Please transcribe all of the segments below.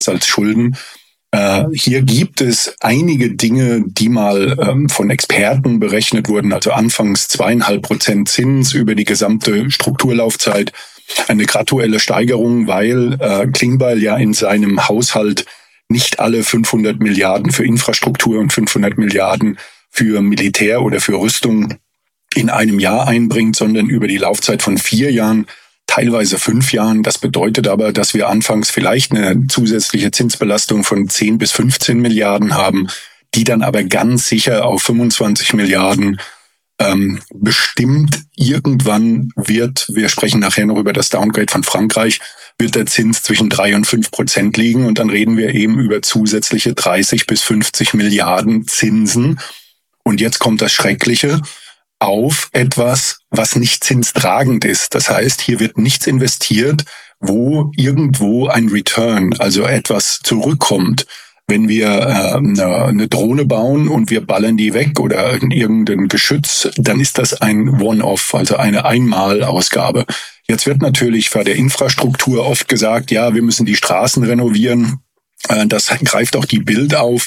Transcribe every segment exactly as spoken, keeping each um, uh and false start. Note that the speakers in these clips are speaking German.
als Schulden. Äh, hier gibt es einige Dinge, die mal ähm, von Experten berechnet wurden, also anfangs zweieinhalb Prozent Zins über die gesamte Strukturlaufzeit, eine graduelle Steigerung, weil äh, Klingbeil ja in seinem Haushalt nicht alle fünfhundert Milliarden für Infrastruktur und fünfhundert Milliarden für Militär oder für Rüstung in einem Jahr einbringt, sondern über die Laufzeit von vier Jahren, teilweise fünf Jahren. Das bedeutet aber, dass wir anfangs vielleicht eine zusätzliche Zinsbelastung von zehn bis fünfzehn Milliarden haben, die dann aber ganz sicher auf fünfundzwanzig Milliarden ähm, bestimmt irgendwann wird, wir sprechen nachher noch über das Downgrade von Frankreich, wird der Zins zwischen drei und fünf Prozent liegen und dann reden wir eben über zusätzliche dreißig bis fünfzig Milliarden Zinsen. Und jetzt kommt das Schreckliche: auf etwas, was nicht zinstragend ist. Das heißt, hier wird nichts investiert, wo irgendwo ein Return, also etwas zurückkommt. Wenn wir äh, eine, eine Drohne bauen und wir ballern die weg oder irgendein Geschütz, dann ist das ein One-Off, also eine Einmalausgabe. Jetzt wird natürlich für der Infrastruktur oft gesagt, ja, wir müssen die Straßen renovieren. Äh, das greift auch die Bild auf.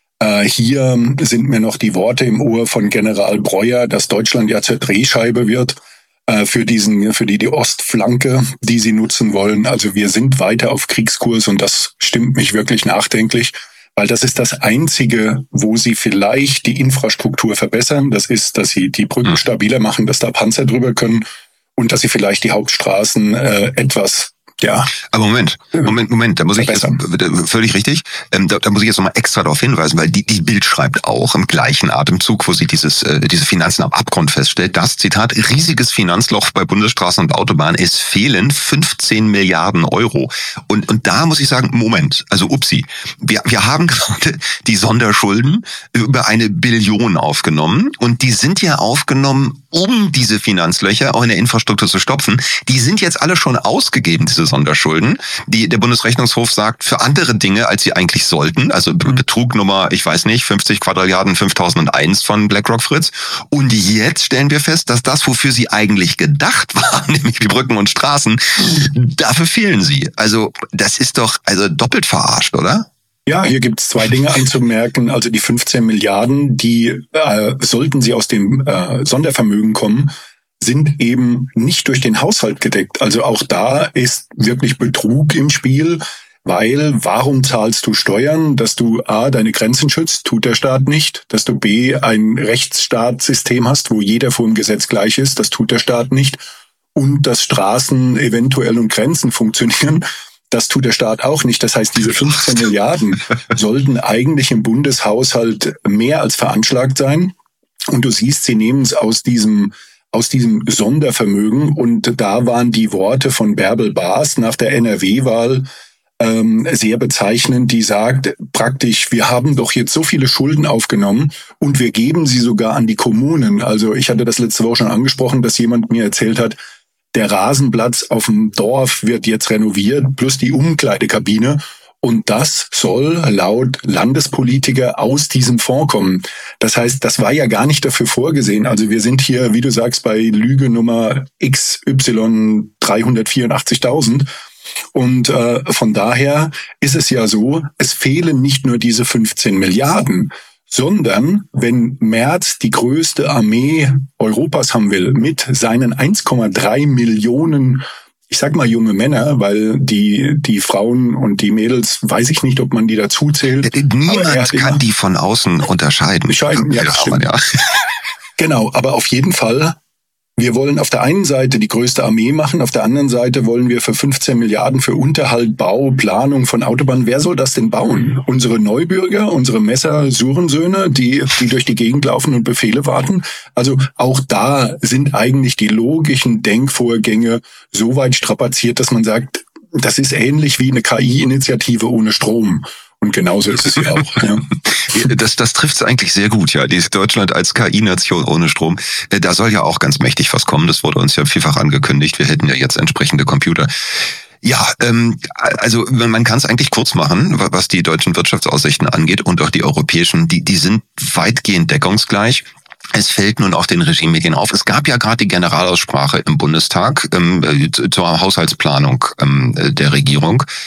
Hier sind mir noch die Worte im Ohr von General Breuer, dass Deutschland ja zur Drehscheibe wird für diesen, für die, die Ostflanke, die sie nutzen wollen. Also wir sind weiter auf Kriegskurs und das stimmt mich wirklich nachdenklich, weil das ist das Einzige, wo sie vielleicht die Infrastruktur verbessern. Das ist, dass sie die Brücken stabiler machen, dass da Panzer drüber können und dass sie vielleicht die Hauptstraßen äh, etwas Ja. Aber Moment, Moment, Moment, da muss ich jetzt, völlig richtig, ähm, da, da muss ich jetzt nochmal extra darauf hinweisen, weil die, die Bild schreibt auch im gleichen Atemzug, wo sie dieses, äh, diese Finanzen am Abgrund feststellt, das, Zitat, riesiges Finanzloch bei Bundesstraßen und Autobahnen, es fehlen fünfzehn Milliarden Euro. Und, und da muss ich sagen, Moment, also upsi, wir, wir haben gerade die Sonderschulden über eine Billion aufgenommen und die sind ja aufgenommen, um diese Finanzlöcher auch in der Infrastruktur zu stopfen. Die sind jetzt alle schon ausgegeben, diese Sonderschulden, die der Bundesrechnungshof sagt, für andere Dinge, als sie eigentlich sollten. Also Betrug Nummer, ich weiß nicht, fünfzig Quadrilliarden fünftausendeins von BlackRock Fritz. Und jetzt stellen wir fest, dass das, wofür sie eigentlich gedacht waren, nämlich die Brücken und Straßen, dafür fehlen sie. Also das ist doch also doppelt verarscht, oder? Ja, hier gibt es zwei Dinge anzumerken. Also die fünfzehn Milliarden, die äh, sollten sie aus dem äh, Sondervermögen kommen, sind eben nicht durch den Haushalt gedeckt. Also auch da ist wirklich Betrug im Spiel, weil warum zahlst du Steuern? Dass du A, deine Grenzen schützt, tut der Staat nicht. Dass du B, ein Rechtsstaatssystem hast, wo jeder vor dem Gesetz gleich ist, das tut der Staat nicht. Und dass Straßen eventuell und Grenzen funktionieren, das tut der Staat auch nicht. Das heißt, diese fünfzehn Milliarden sollten eigentlich im Bundeshaushalt mehr als veranschlagt sein. Und du siehst, sie nehmen es aus diesem aus diesem Sondervermögen. Und da waren die Worte von Bärbel Baas nach der N R W-Wahl ähm, sehr bezeichnend. Die sagt praktisch, wir haben doch jetzt so viele Schulden aufgenommen und wir geben sie sogar an die Kommunen. Also ich hatte das letzte Woche schon angesprochen, dass jemand mir erzählt hat, der Rasenplatz auf dem Dorf wird jetzt renoviert, plus die Umkleidekabine. Und das soll laut Landespolitiker aus diesem Fonds kommen. Das heißt, das war ja gar nicht dafür vorgesehen. Also wir sind hier, wie du sagst, bei Lüge Nummer X Y dreihundertvierundachtzigtausend. Und äh, von daher ist es ja so, es fehlen nicht nur diese fünfzehn Milliarden, sondern wenn Merz die größte Armee Europas haben will, mit seinen eins Komma drei Millionen, ich sag mal junge Männer, weil die die Frauen und die Mädels, weiß ich nicht, ob man die dazu zählt. Niemand kann die von außen unterscheiden. Unterscheiden, ja, das stimmt. Ja. Genau, aber auf jeden Fall, wir wollen auf der einen Seite die größte Armee machen, auf der anderen Seite wollen wir für fünfzehn Milliarden für Unterhalt, Bau, Planung von Autobahnen. Wer soll das denn bauen? Unsere Neubürger, unsere Messer-Surensöhne, die, die durch die Gegend laufen und Befehle warten? Also auch da sind eigentlich die logischen Denkvorgänge so weit strapaziert, dass man sagt, das ist ähnlich wie eine K I-Initiative ohne Strom. Und genauso ist es ja auch. Ja. Das, das trifft es eigentlich sehr gut, ja. Dieses Deutschland als K I-Nation ohne Strom, da soll ja auch ganz mächtig was kommen. Das wurde uns ja vielfach angekündigt. Wir hätten ja jetzt entsprechende Computer. Ja, ähm, also man kann es eigentlich kurz machen, was die deutschen Wirtschaftsaussichten angeht und auch die europäischen. Die, die sind weitgehend deckungsgleich. Es fällt nun auch den Regiemedien auf. Es gab ja gerade die Generalaussprache im Bundestag ähm, zur Haushaltsplanung ähm, der Regierung.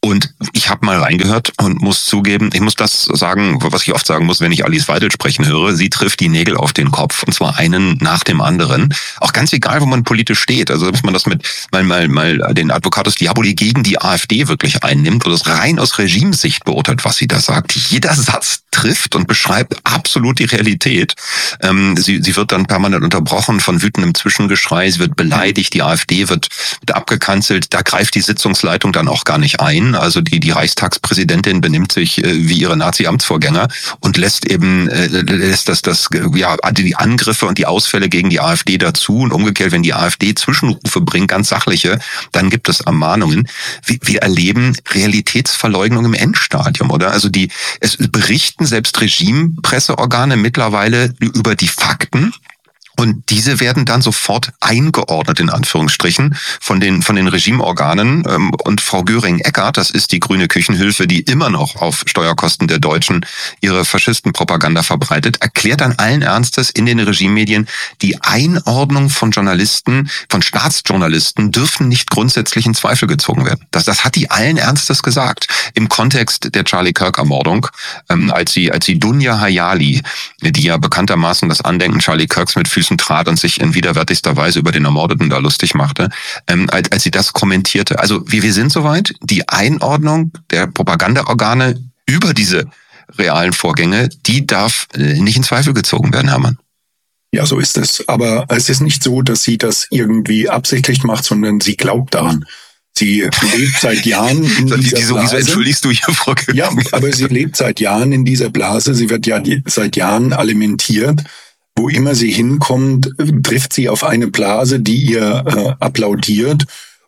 Und ich habe mal reingehört und muss zugeben, ich muss das sagen, was ich oft sagen muss, wenn ich Alice Weidel sprechen höre, sie trifft die Nägel auf den Kopf, und zwar einen nach dem anderen. Auch ganz egal, wo man politisch steht. Also dass man das mit mal mal mal den Advocatus Diaboli gegen die AfD wirklich einnimmt oder das rein aus Regimesicht beurteilt, was sie da sagt. Jeder Satz trifft und beschreibt absolut die Realität. Ähm, sie, sie wird dann permanent unterbrochen von wütendem Zwischengeschrei, sie wird beleidigt, die AfD wird, wird abgekanzelt, da greift die Sitzungsleitung dann auch gar nicht ein. Also die, die Reichstagspräsidentin benimmt sich äh, wie ihre Nazi-Amtsvorgänger und lässt eben äh, lässt das, das ja die Angriffe und die Ausfälle gegen die AfD dazu, und umgekehrt, wenn die AfD Zwischenrufe bringt, ganz sachliche, dann gibt es Ermahnungen. Wir, wir erleben Realitätsverleugnung im Endstadium, oder? Also die es berichten selbst Regimepresseorgane mittlerweile über die Fakten. Und diese werden dann sofort eingeordnet, in Anführungsstrichen, von den von den Regimeorganen. Und Frau Göring-Eckardt, das ist die grüne Küchenhilfe, die immer noch auf Steuerkosten der Deutschen ihre Faschistenpropaganda verbreitet, erklärt dann allen Ernstes in den Regimemedien, die Einordnung von Journalisten, von Staatsjournalisten, dürfen nicht grundsätzlich in Zweifel gezogen werden. Das, das hat die allen Ernstes gesagt. Im Kontext der Charlie Kirk-Ermordung, ähm, als sie als sie Dunja Hayali, die ja bekanntermaßen das Andenken Charlie Kirks mit Füßen trat und sich in widerwärtigster Weise über den Ermordeten da lustig machte, ähm, als, als sie das kommentierte. Also wir, wir sind soweit, die Einordnung der Propagandaorgane über diese realen Vorgänge, die darf äh, nicht in Zweifel gezogen werden, Hermann. Ja, so ist es. Aber es ist nicht so, dass sie das irgendwie absichtlich macht, sondern sie glaubt daran. Sie lebt seit Jahren in dieser wieso, Blase. Wieso entschuldigst du hier, Frau Göring? Ja, aber sie lebt seit Jahren in dieser Blase. Sie wird ja seit Jahren alimentiert. Wo immer sie hinkommt, trifft sie auf eine Blase, die ihr äh, applaudiert.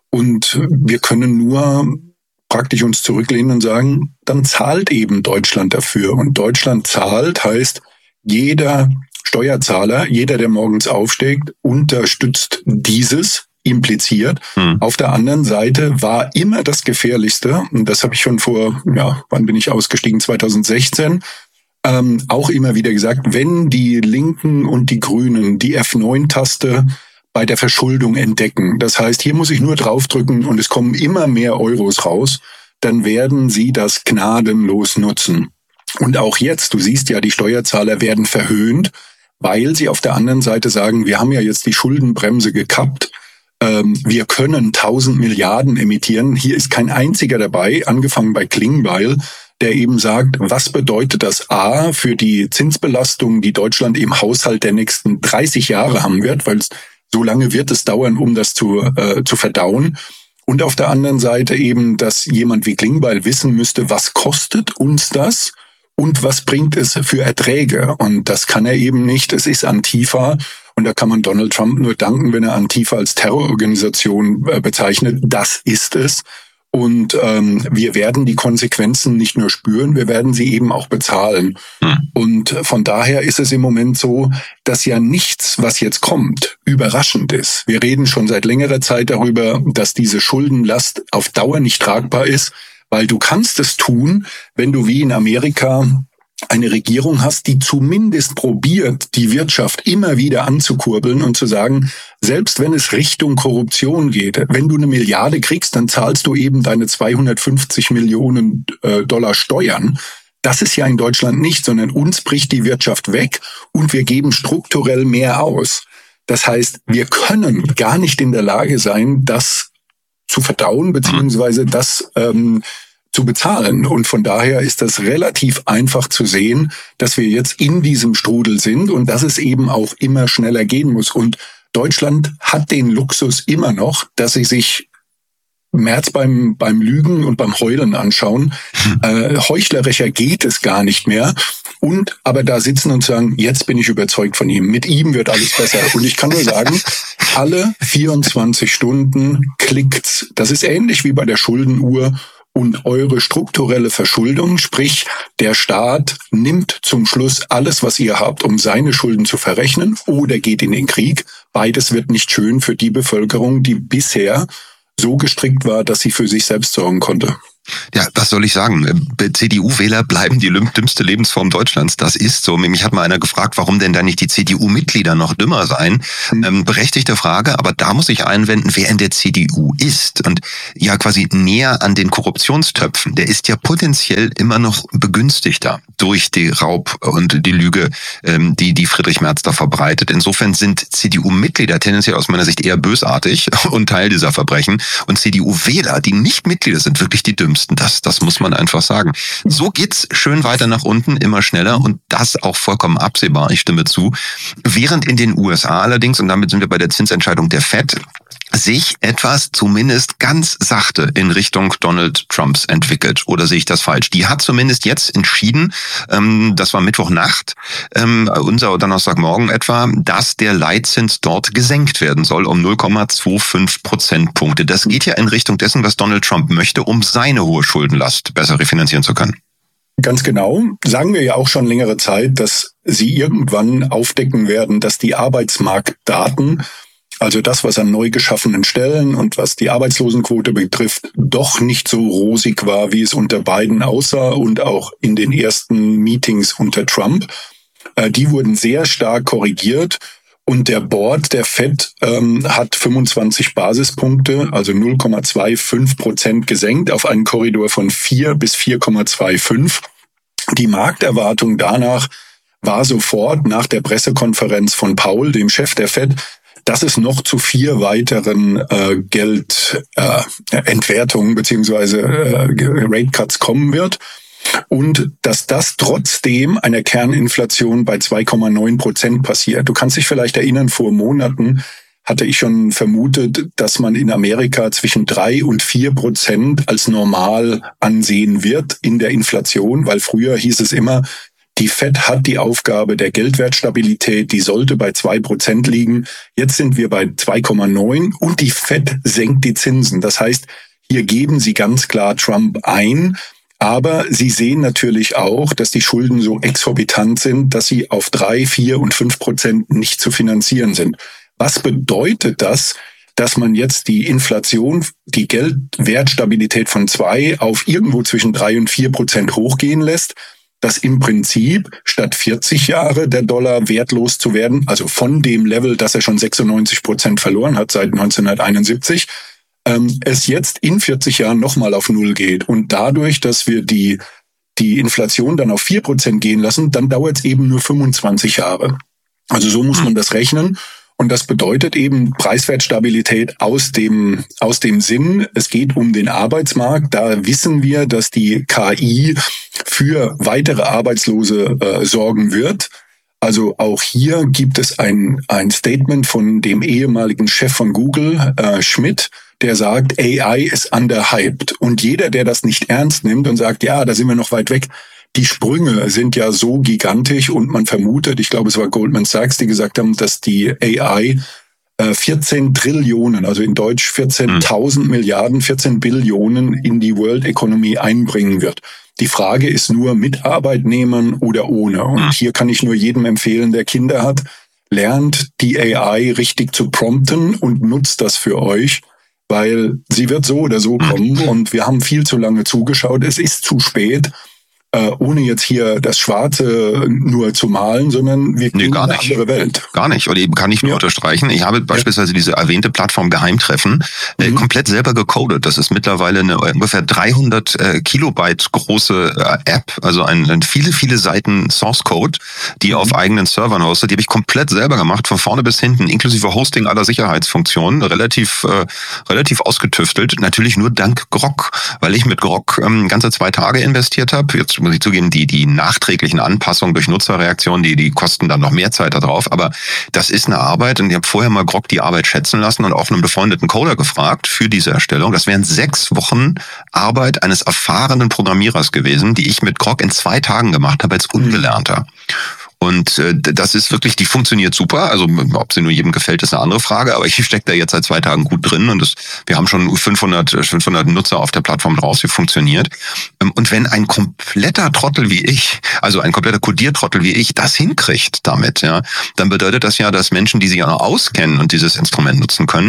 Und wir können nur praktisch uns zurücklehnen und sagen, dann zahlt eben Deutschland dafür. Und Deutschland zahlt heißt, jeder Steuerzahler, jeder, der morgens aufsteht, unterstützt dieses, impliziert. Hm. Auf der anderen Seite war immer das Gefährlichste, und das habe ich schon vor, ja, wann bin ich ausgestiegen? zweitausendsechzehn, Ähm, auch immer wieder gesagt, wenn die Linken und die Grünen die F neun Taste bei der Verschuldung entdecken, das heißt, hier muss ich nur draufdrücken und es kommen immer mehr Euros raus, dann werden sie das gnadenlos nutzen. Und auch jetzt, du siehst ja, die Steuerzahler werden verhöhnt, weil sie auf der anderen Seite sagen, wir haben ja jetzt die Schuldenbremse gekappt, ähm, wir können tausend Milliarden emittieren, hier ist kein einziger dabei, angefangen bei Klingbeil, der eben sagt, was bedeutet das A für die Zinsbelastung, die Deutschland im Haushalt der nächsten dreißig Jahre haben wird, weil so lange wird es dauern, um das zu, äh, zu verdauen. Und auf der anderen Seite eben, dass jemand wie Klingbeil wissen müsste, was kostet uns das und was bringt es für Erträge. Und das kann er eben nicht. Es ist Antifa. Und da kann man Donald Trump nur danken, wenn er Antifa als Terrororganisation äh, bezeichnet. Das ist es. Und ähm, wir werden die Konsequenzen nicht nur spüren, wir werden sie eben auch bezahlen. Hm. Und von daher ist es im Moment so, dass ja nichts, was jetzt kommt, überraschend ist. Wir reden schon seit längerer Zeit darüber, dass diese Schuldenlast auf Dauer nicht tragbar ist, weil du kannst es tun, wenn du wie in Amerika eine Regierung hast, die zumindest probiert, die Wirtschaft immer wieder anzukurbeln und zu sagen, selbst wenn es Richtung Korruption geht, wenn du eine Milliarde kriegst, dann zahlst du eben deine zweihundertfünfzig Millionen Dollar Steuern. Das ist ja in Deutschland nicht, sondern uns bricht die Wirtschaft weg und wir geben strukturell mehr aus. Das heißt, wir können gar nicht in der Lage sein, das zu verdauen, beziehungsweise das ähm, zu bezahlen. Und von daher ist das relativ einfach zu sehen, dass wir jetzt in diesem Strudel sind und dass es eben auch immer schneller gehen muss. Und Deutschland hat den Luxus immer noch, dass sie sich Merz beim beim Lügen und beim Heulen anschauen. Äh, heuchlerischer geht es gar nicht mehr. Und aber da sitzen und sagen, jetzt bin ich überzeugt von ihm. Mit ihm wird alles besser. Und ich kann nur sagen, alle vierundzwanzig Stunden klickt's. Das ist ähnlich wie bei der Schuldenuhr. Und eure strukturelle Verschuldung, sprich der Staat nimmt zum Schluss alles, was ihr habt, um seine Schulden zu verrechnen oder geht in den Krieg. Beides wird nicht schön für die Bevölkerung, die bisher so gestrickt war, dass sie für sich selbst sorgen konnte. Ja, was soll ich sagen? C D U-Wähler bleiben die dümmste Lebensform Deutschlands. Das ist so. Mich hat mal einer gefragt, warum denn da nicht die C D U-Mitglieder noch dümmer seien. Mhm. Ähm, berechtigte Frage, aber da muss ich einwenden, wer in der C D U ist und ja quasi näher an den Korruptionstöpfen, der ist ja potenziell immer noch begünstigter durch die Raub und die Lüge, ähm, die die Friedrich Merz da verbreitet. Insofern sind C D U-Mitglieder tendenziell aus meiner Sicht eher bösartig und Teil dieser Verbrechen und C D U-Wähler, die nicht Mitglieder sind, wirklich die dümmsten. Das, das muss man einfach sagen. So geht's schön weiter nach unten, immer schneller und das auch vollkommen absehbar, ich stimme zu. Während in den U S A allerdings, und damit sind wir bei der Zinsentscheidung der Fed, sich etwas zumindest ganz sachte in Richtung Donald Trumps entwickelt. Oder sehe ich das falsch? Die hat zumindest jetzt entschieden, ähm, das war Mittwochnacht, ähm, unser Donnerstagmorgen etwa, dass der Leitzins dort gesenkt werden soll um null Komma fünfundzwanzig Prozentpunkte. Das geht ja in Richtung dessen, was Donald Trump möchte, um seine hohe Schuldenlast besser refinanzieren zu können. Ganz genau. Sagen wir ja auch schon längere Zeit, dass sie irgendwann aufdecken werden, dass die Arbeitsmarktdaten, also das, was an neu geschaffenen Stellen und was die Arbeitslosenquote betrifft, doch nicht so rosig war, wie es unter Biden aussah und auch in den ersten Meetings unter Trump. Die wurden sehr stark korrigiert und der Board der Fed ähm, hat fünfundzwanzig Basispunkte, also null Komma fünfundzwanzig Prozent gesenkt auf einen Korridor von vier bis vier Komma fünfundzwanzig. Die Markterwartung danach war sofort nach der Pressekonferenz von Powell, dem Chef der Fed, dass es noch zu vier weiteren äh, Geldentwertungen äh, beziehungsweise äh, Rate Cuts kommen wird und dass das trotzdem einer Kerninflation bei zwei Komma neun Prozent passiert. Du kannst dich vielleicht erinnern, vor Monaten hatte ich schon vermutet, dass man in Amerika zwischen drei und vier Prozent als normal ansehen wird in der Inflation, weil früher hieß es immer, die Fed hat die Aufgabe der Geldwertstabilität, die sollte bei zwei Prozent liegen. Jetzt sind wir bei zwei Komma neun und die Fed senkt die Zinsen. Das heißt, hier geben sie ganz klar Trump ein, aber sie sehen natürlich auch, dass die Schulden so exorbitant sind, dass sie auf drei, vier und fünf Prozent nicht zu finanzieren sind. Was bedeutet das, dass man jetzt die Inflation, die Geldwertstabilität von zwei auf irgendwo zwischen drei und vier Prozent hochgehen lässt? Dass im Prinzip statt vierzig Jahre der Dollar wertlos zu werden, also von dem Level, dass er schon sechsundneunzig Prozent verloren hat seit neunzehnhunderteinundsiebzig, ähm, es jetzt in vierzig Jahren nochmal auf Null geht. Und dadurch, dass wir die die Inflation dann auf vier Prozent gehen lassen, dann dauert es eben nur fünfundzwanzig Jahre. Also so muss man das rechnen. Und das bedeutet eben Preiswertstabilität aus dem, aus dem Sinn, es geht um den Arbeitsmarkt. Da wissen wir, dass die K I für weitere Arbeitslose äh, sorgen wird. Also auch hier gibt es ein, ein Statement von dem ehemaligen Chef von Google, äh, Schmidt, der sagt, A I ist underhyped. Und jeder, der das nicht ernst nimmt und sagt, ja, da sind wir noch weit weg, die Sprünge sind ja so gigantisch und man vermutet, ich glaube, es war Goldman Sachs, die gesagt haben, dass die A I äh, vierzehn Trillionen, also in Deutsch vierzehntausend mhm. Milliarden, vierzehn Billionen in die World Economy einbringen wird. Die Frage ist nur mit Arbeitnehmern oder ohne. Und hier kann ich nur jedem empfehlen, der Kinder hat, lernt die A I richtig zu prompten und nutzt das für euch, weil sie wird so oder so kommen und wir haben viel zu lange zugeschaut. Es ist zu spät. Äh, ohne jetzt hier das Schwarze nur zu malen, sondern wir gehen nee, gar in eine nicht. andere Welt. Gar nicht. Und eben kann ich nur ja. unterstreichen. Ich habe beispielsweise diese erwähnte Plattform Geheimtreffen äh, mhm. komplett selber gecodet. Das ist mittlerweile eine ungefähr dreihundert äh, Kilobyte große äh, App, also ein, ein viele, viele Seiten Source Code, die mhm. auf eigenen Servern hostet. Die habe ich komplett selber gemacht, von vorne bis hinten, inklusive Hosting aller Sicherheitsfunktionen, relativ äh, relativ ausgetüftelt. Natürlich nur dank Grok, weil ich mit Grok ähm, ganze zwei Tage investiert habe. Jetzt muss ich zugeben, die die nachträglichen Anpassungen durch Nutzerreaktionen, die die kosten dann noch mehr Zeit da drauf. Aber das ist eine Arbeit und ich habe vorher mal Grok die Arbeit schätzen lassen und auch einen befreundeten Coder gefragt für diese Erstellung. Das wären sechs Wochen Arbeit eines erfahrenen Programmierers gewesen, die ich mit Grok in zwei Tagen gemacht habe als Ungelernter. Und äh, das ist wirklich, die funktioniert super. Also ob sie nur jedem gefällt, ist eine andere Frage. Aber ich stecke da jetzt seit zwei Tagen gut drin und das, wir haben schon fünfhundert, fünfhundert Nutzer auf der Plattform drauf. Sie funktioniert. Und wenn ein kompletter Trottel wie ich, also ein kompletter Codiertrottel wie ich, das hinkriegt damit, ja, dann bedeutet das ja, dass Menschen, die sich auch noch auskennen und dieses Instrument nutzen können,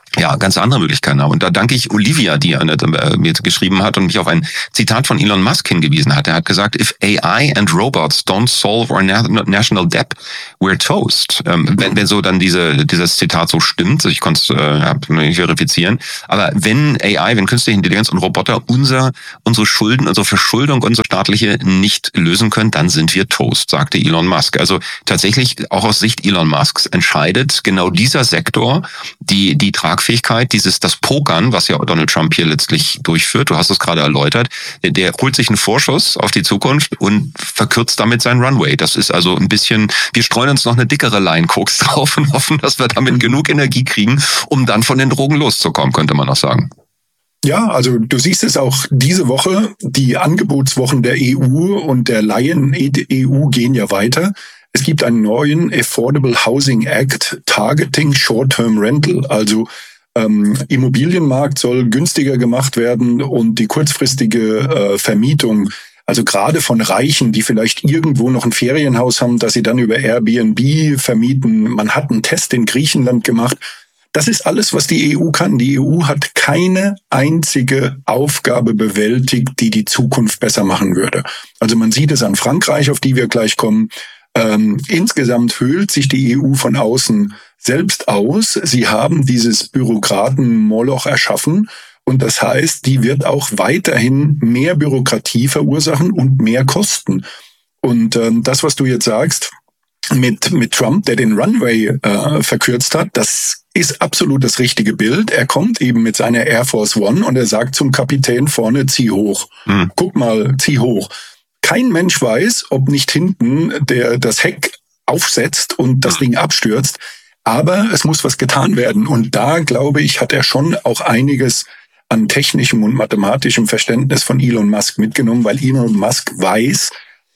ja, ganz andere Möglichkeiten haben. Und da danke ich Olivia, die äh, mir geschrieben hat und mich auf ein Zitat von Elon Musk hingewiesen hat. Er hat gesagt, if A I and robots don't solve our national debt, we're toast. Ähm, wenn, wenn so dann diese dieses Zitat so stimmt, ich konnte es äh, nicht verifizieren, aber wenn A I, wenn künstliche Intelligenz und Roboter unser unsere Schulden, unsere Verschuldung, unsere staatliche nicht lösen können, dann sind wir toast, sagte Elon Musk. Also tatsächlich, auch aus Sicht Elon Musks, entscheidet genau dieser Sektor die die Tragfähigkeit dieses, das Pokern, was ja Donald Trump hier letztlich durchführt, du hast es gerade erläutert, der, der holt sich einen Vorschuss auf die Zukunft und verkürzt damit seinen Runway. Das ist also ein bisschen, wir streuen uns noch eine dickere Line Koks drauf und hoffen, dass wir damit genug Energie kriegen, um dann von den Drogen loszukommen, könnte man noch sagen. Ja, also du siehst es auch diese Woche, die Angebotswochen der E U und der Laien-E U gehen ja weiter. Es gibt einen neuen Affordable Housing Act Targeting Short-Term Rental, also ähm, Immobilienmarkt soll günstiger gemacht werden und die kurzfristige äh, Vermietung, also gerade von Reichen, die vielleicht irgendwo noch ein Ferienhaus haben, dass sie dann über Airbnb vermieten. Man hat einen Test in Griechenland gemacht. Das ist alles, was die E U kann. Die E U hat keine einzige Aufgabe bewältigt, die die Zukunft besser machen würde. Also man sieht es an Frankreich, auf die wir gleich kommen. Ähm, insgesamt höhlt sich die E U von außen selbst aus. Sie haben dieses Bürokraten-Moloch erschaffen und das heißt, die wird auch weiterhin mehr Bürokratie verursachen und mehr Kosten. Und ähm, das, was du jetzt sagst mit mit Trump, der den Runway äh, verkürzt hat, das ist absolut das richtige Bild. Er kommt eben mit seiner Air Force One und er sagt zum Kapitän vorne, zieh hoch. Hm. Guck mal, zieh hoch. Kein Mensch weiß, ob nicht hinten der das Heck aufsetzt und das Ding abstürzt. Aber es muss was getan werden. Und da, glaube ich, hat er schon auch einiges an technischem und mathematischem Verständnis von Elon Musk mitgenommen, weil Elon Musk weiß,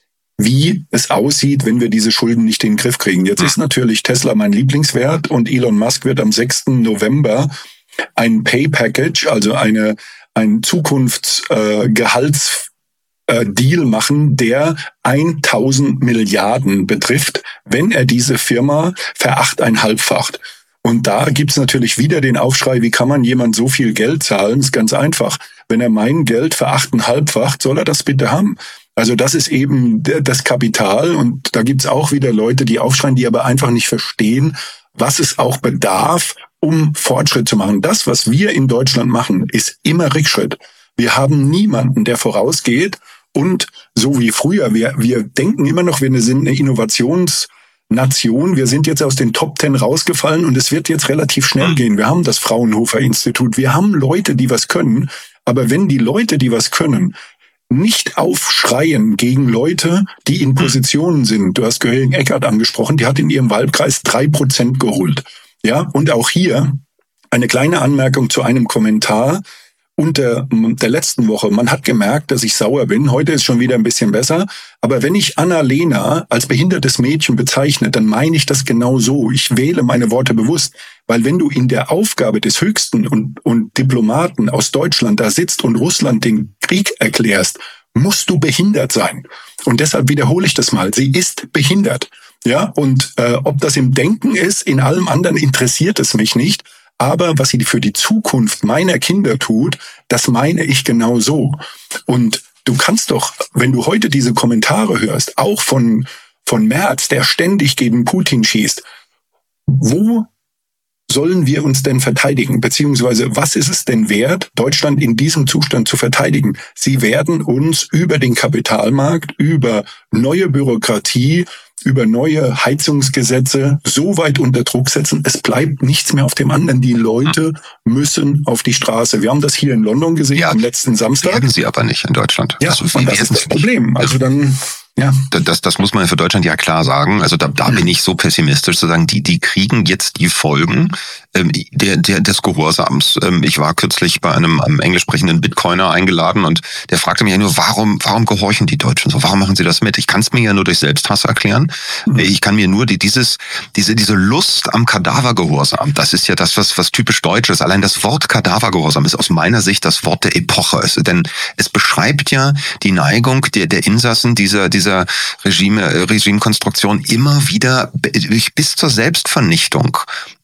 wie es aussieht, wenn wir diese Schulden nicht in den Griff kriegen. Jetzt ist natürlich Tesla mein Lieblingswert und Elon Musk wird am sechsten November ein Pay Package, also eine ein Zukunftsgehalts äh, Deal machen, der tausend Milliarden betrifft, wenn er diese Firma verachteinhalbfacht. Und da gibt's natürlich wieder den Aufschrei, wie kann man jemand so viel Geld zahlen? Das ist ganz einfach. Wenn er mein Geld verachteinhalbfacht, soll er das bitte haben. Also das ist eben das Kapital und da gibt's auch wieder Leute, die aufschreien, die aber einfach nicht verstehen, was es auch bedarf, um Fortschritt zu machen. Das, was wir in Deutschland machen, ist immer Rückschritt. Wir haben niemanden, der vorausgeht und so wie früher, wir, wir denken immer noch, wir sind eine Innovationsnation. Wir sind jetzt aus den Top Ten rausgefallen und es wird jetzt relativ schnell gehen. Wir haben das Fraunhofer Institut, wir haben Leute, die was können, aber wenn die Leute, die was können, nicht aufschreien gegen Leute, die in Positionen sind. Du hast Göring-Eckardt angesprochen, die hat in ihrem Wahlkreis drei Prozent geholt. Ja, und auch hier eine kleine Anmerkung zu einem Kommentar unter der letzten Woche. Man hat gemerkt, dass ich sauer bin. Heute ist schon wieder ein bisschen besser. Aber wenn ich Anna-Lena als behindertes Mädchen bezeichne, dann meine ich das genau so. Ich wähle meine Worte bewusst. Weil wenn du in der Aufgabe des Höchsten und, und Diplomaten aus Deutschland da sitzt und Russland den Krieg erklärst, musst du behindert sein. Und deshalb wiederhole ich das mal. Sie ist behindert. Ja, und äh, ob das im Denken ist, in allem anderen interessiert es mich nicht. Aber was sie für die Zukunft meiner Kinder tut, das meine ich genau so. Und du kannst doch, wenn du heute diese Kommentare hörst, auch von von Merz, der ständig gegen Putin schießt, wo sollen wir uns denn verteidigen? Beziehungsweise, was ist es denn wert, Deutschland in diesem Zustand zu verteidigen? Sie werden uns über den Kapitalmarkt, über neue Bürokratie, über neue Heizungsgesetze so weit unter Druck setzen, es bleibt nichts mehr auf dem anderen. Die Leute müssen auf die Straße. Wir haben das hier in London gesehen, ja, am letzten Samstag. Werden sie aber nicht in Deutschland. Ja, also, und das ist das Problem. Also dann... Ja. Das, das muss man für Deutschland ja klar sagen. Also da, da bin ich so pessimistisch zu sagen, die, die kriegen jetzt die Folgen ähm, der, der, des Gehorsams. Ähm, ich war kürzlich bei einem, einem englisch sprechenden Bitcoiner eingeladen und der fragte mich ja nur, warum, warum gehorchen die Deutschen so? Warum machen sie das mit? Ich kann es mir ja nur durch Selbsthass erklären. Mhm. Ich kann mir nur die, dieses, diese, diese Lust am Kadavergehorsam, das ist ja das, was, was typisch deutsch ist. Allein das Wort Kadavergehorsam ist aus meiner Sicht das Wort der Epoche. Es, denn es beschreibt ja die Neigung der, der Insassen dieser, dieser dieser Regime, Regimekonstruktion immer wieder bis zur Selbstvernichtung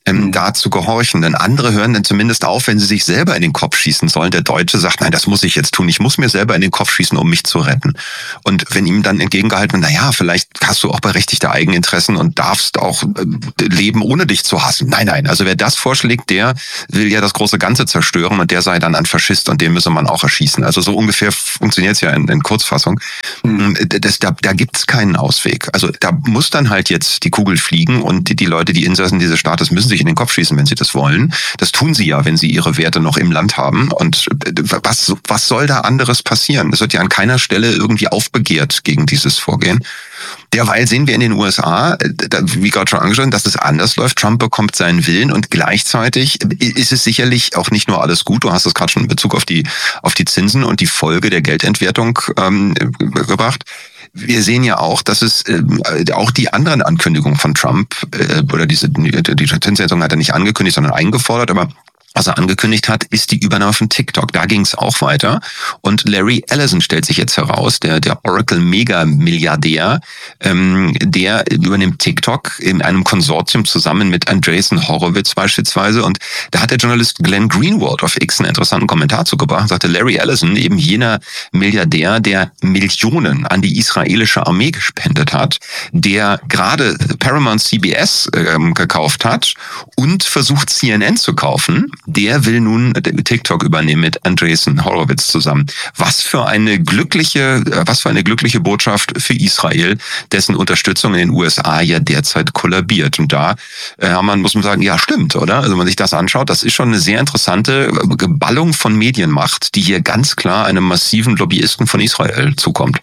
ähm, mhm. da zu gehorchen. Denn andere hören dann zumindest auf, wenn sie sich selber in den Kopf schießen sollen. Der Deutsche sagt, nein, das muss ich jetzt tun. Ich muss mir selber in den Kopf schießen, um mich zu retten. Und wenn ihm dann entgegengehalten wird, na ja, vielleicht hast du auch berechtigte Eigeninteressen und darfst auch äh, leben, ohne dich zu hassen. Nein, nein. Also wer das vorschlägt, der will ja das große Ganze zerstören und der sei dann ein Faschist und den müsse man auch erschießen. Also so ungefähr funktioniert es ja in, in Kurzfassung. Mhm. Das, da da gibt es keinen Ausweg. Also da muss dann halt jetzt die Kugel fliegen und die, die Leute, die Insassen dieses Staates, müssen sich in den Kopf schießen, wenn sie das wollen. Das tun sie ja, wenn sie ihre Werte noch im Land haben. Und was, was soll da anderes passieren? Es wird ja an keiner Stelle irgendwie aufbegehrt gegen dieses Vorgehen. Derweil sehen wir in den U S A, wie gerade schon angesprochen, dass es anders läuft. Trump bekommt seinen Willen und gleichzeitig ist es sicherlich auch nicht nur alles gut. Du hast es gerade schon in Bezug auf die auf die Zinsen und die Folge der Geldentwertung ähm, gebracht. Wir sehen ja auch, dass es äh, auch die anderen Ankündigungen von Trump äh, oder diese die Zinssenkung hat er nicht angekündigt, sondern eingefordert, aber was er angekündigt hat, ist die Übernahme von TikTok. Da ging es auch weiter. Und Larry Ellison stellt sich jetzt heraus, der der Oracle-Mega-Milliardär, ähm, der übernimmt TikTok in einem Konsortium zusammen mit Andreessen Horowitz beispielsweise. Und da hat der Journalist Glenn Greenwald auf X einen interessanten Kommentar zugebracht. Sagte, Larry Ellison, eben jener Milliardär, der Millionen an die israelische Armee gespendet hat, der gerade Paramount C B S ähm, gekauft hat und versucht C N N zu kaufen, der will nun TikTok übernehmen mit Andreessen Horowitz zusammen. Was für eine glückliche, was für eine glückliche Botschaft für Israel, dessen Unterstützung in den U S A ja derzeit kollabiert. Und da, Hermann, muss man sagen, ja, stimmt, oder? Also wenn man sich das anschaut, das ist schon eine sehr interessante Geballung von Medienmacht, die hier ganz klar einem massiven Lobbyisten von Israel zukommt.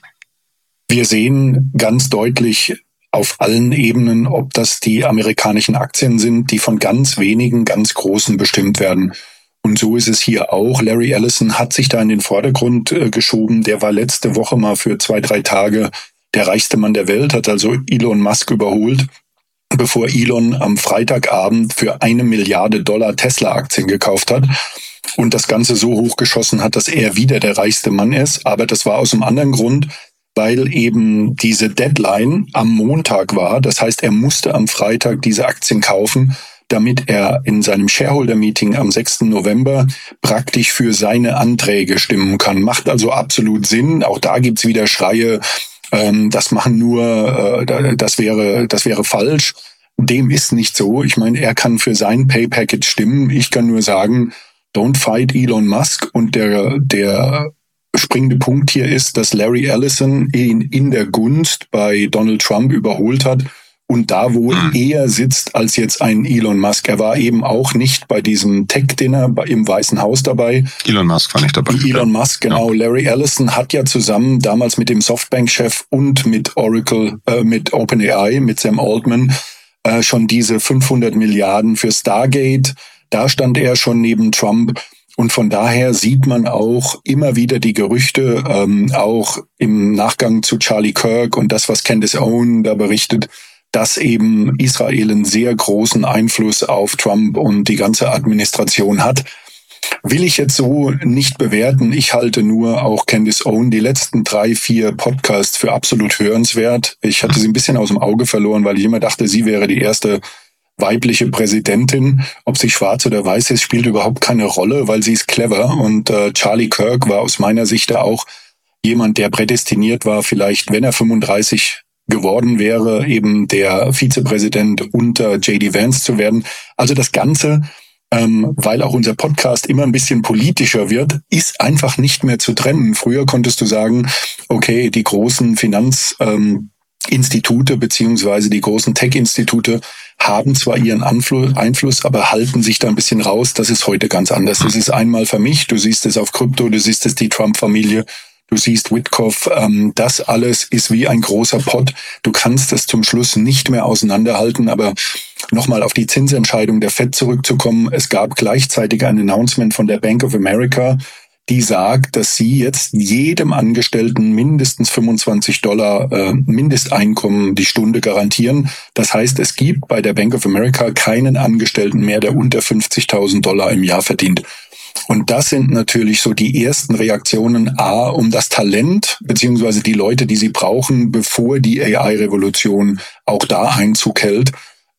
Wir sehen ganz deutlich auf allen Ebenen, ob das die amerikanischen Aktien sind, die von ganz wenigen, ganz großen bestimmt werden. Und so ist es hier auch. Larry Ellison hat sich da in den Vordergrund äh, geschoben. Der war letzte Woche mal für zwei, drei Tage der reichste Mann der Welt, hat also Elon Musk überholt, bevor Elon am Freitagabend für eine Milliarde Dollar Tesla-Aktien gekauft hat und das Ganze so hochgeschossen hat, dass er wieder der reichste Mann ist. Aber das war aus einem anderen Grund, weil eben diese Deadline am Montag war. Das heißt, er musste am Freitag diese Aktien kaufen, damit er in seinem Shareholder-Meeting am sechsten November praktisch für seine Anträge stimmen kann. Macht also absolut Sinn. Auch da gibt's wieder Schreie, ähm, das machen nur, äh, das wäre, das wäre falsch. Dem ist nicht so. Ich meine, er kann für sein Pay-Package stimmen. Ich kann nur sagen, don't fight Elon Musk. Und der, der springende Punkt hier ist, dass Larry Ellison ihn in der Gunst bei Donald Trump überholt hat und da wohl mhm. eher sitzt als jetzt ein Elon Musk. Er war eben auch nicht bei diesem Tech-Dinner im Weißen Haus dabei. Elon Musk war nicht dabei. Elon Musk, genau. Ja. Larry Ellison hat ja zusammen damals mit dem Softbank-Chef und mit Oracle, äh, mit OpenAI, mit Sam Altman, äh, schon diese fünfhundert Milliarden für Stargate. Da stand er schon neben Trump. Und von daher sieht man auch immer wieder die Gerüchte, ähm, auch im Nachgang zu Charlie Kirk und das, was Candace Owen da berichtet, dass eben Israel einen sehr großen Einfluss auf Trump und die ganze Administration hat. Will ich jetzt so nicht bewerten. Ich halte nur auch Candace Owen die letzten drei, vier Podcasts für absolut hörenswert. Ich hatte sie ein bisschen aus dem Auge verloren, weil ich immer dachte, sie wäre die erste weibliche Präsidentin. Ob sie schwarz oder weiß ist, spielt überhaupt keine Rolle, weil sie ist clever. Und äh, Charlie Kirk war aus meiner Sicht da auch jemand, der prädestiniert war, vielleicht, wenn er fünfunddreißig geworden wäre, eben der Vizepräsident unter J D Vance zu werden. Also das Ganze, ähm, weil auch unser Podcast immer ein bisschen politischer wird, ist einfach nicht mehr zu trennen. Früher konntest du sagen, okay, die großen Finanz ähm, Institute beziehungsweise die großen Tech-Institute haben zwar ihren Einfluss, aber halten sich da ein bisschen raus. Das ist heute ganz anders. Das ist einmal vermischt. Du siehst es auf Krypto, du siehst es die Trump-Familie, du siehst Witkoff. Ähm, das alles ist wie ein großer Pott. Du kannst es zum Schluss nicht mehr auseinanderhalten. Aber nochmal auf die Zinsentscheidung der Fed zurückzukommen. Es gab gleichzeitig ein Announcement von der Bank of America, die sagt, dass sie jetzt jedem Angestellten mindestens fünfundzwanzig Dollar äh, Mindesteinkommen die Stunde garantieren. Das heißt, es gibt bei der Bank of America keinen Angestellten mehr, der unter fünfzigtausend Dollar im Jahr verdient. Und das sind natürlich so die ersten Reaktionen, A, um das Talent beziehungsweise die Leute, die sie brauchen, bevor die A I-Revolution auch da Einzug hält,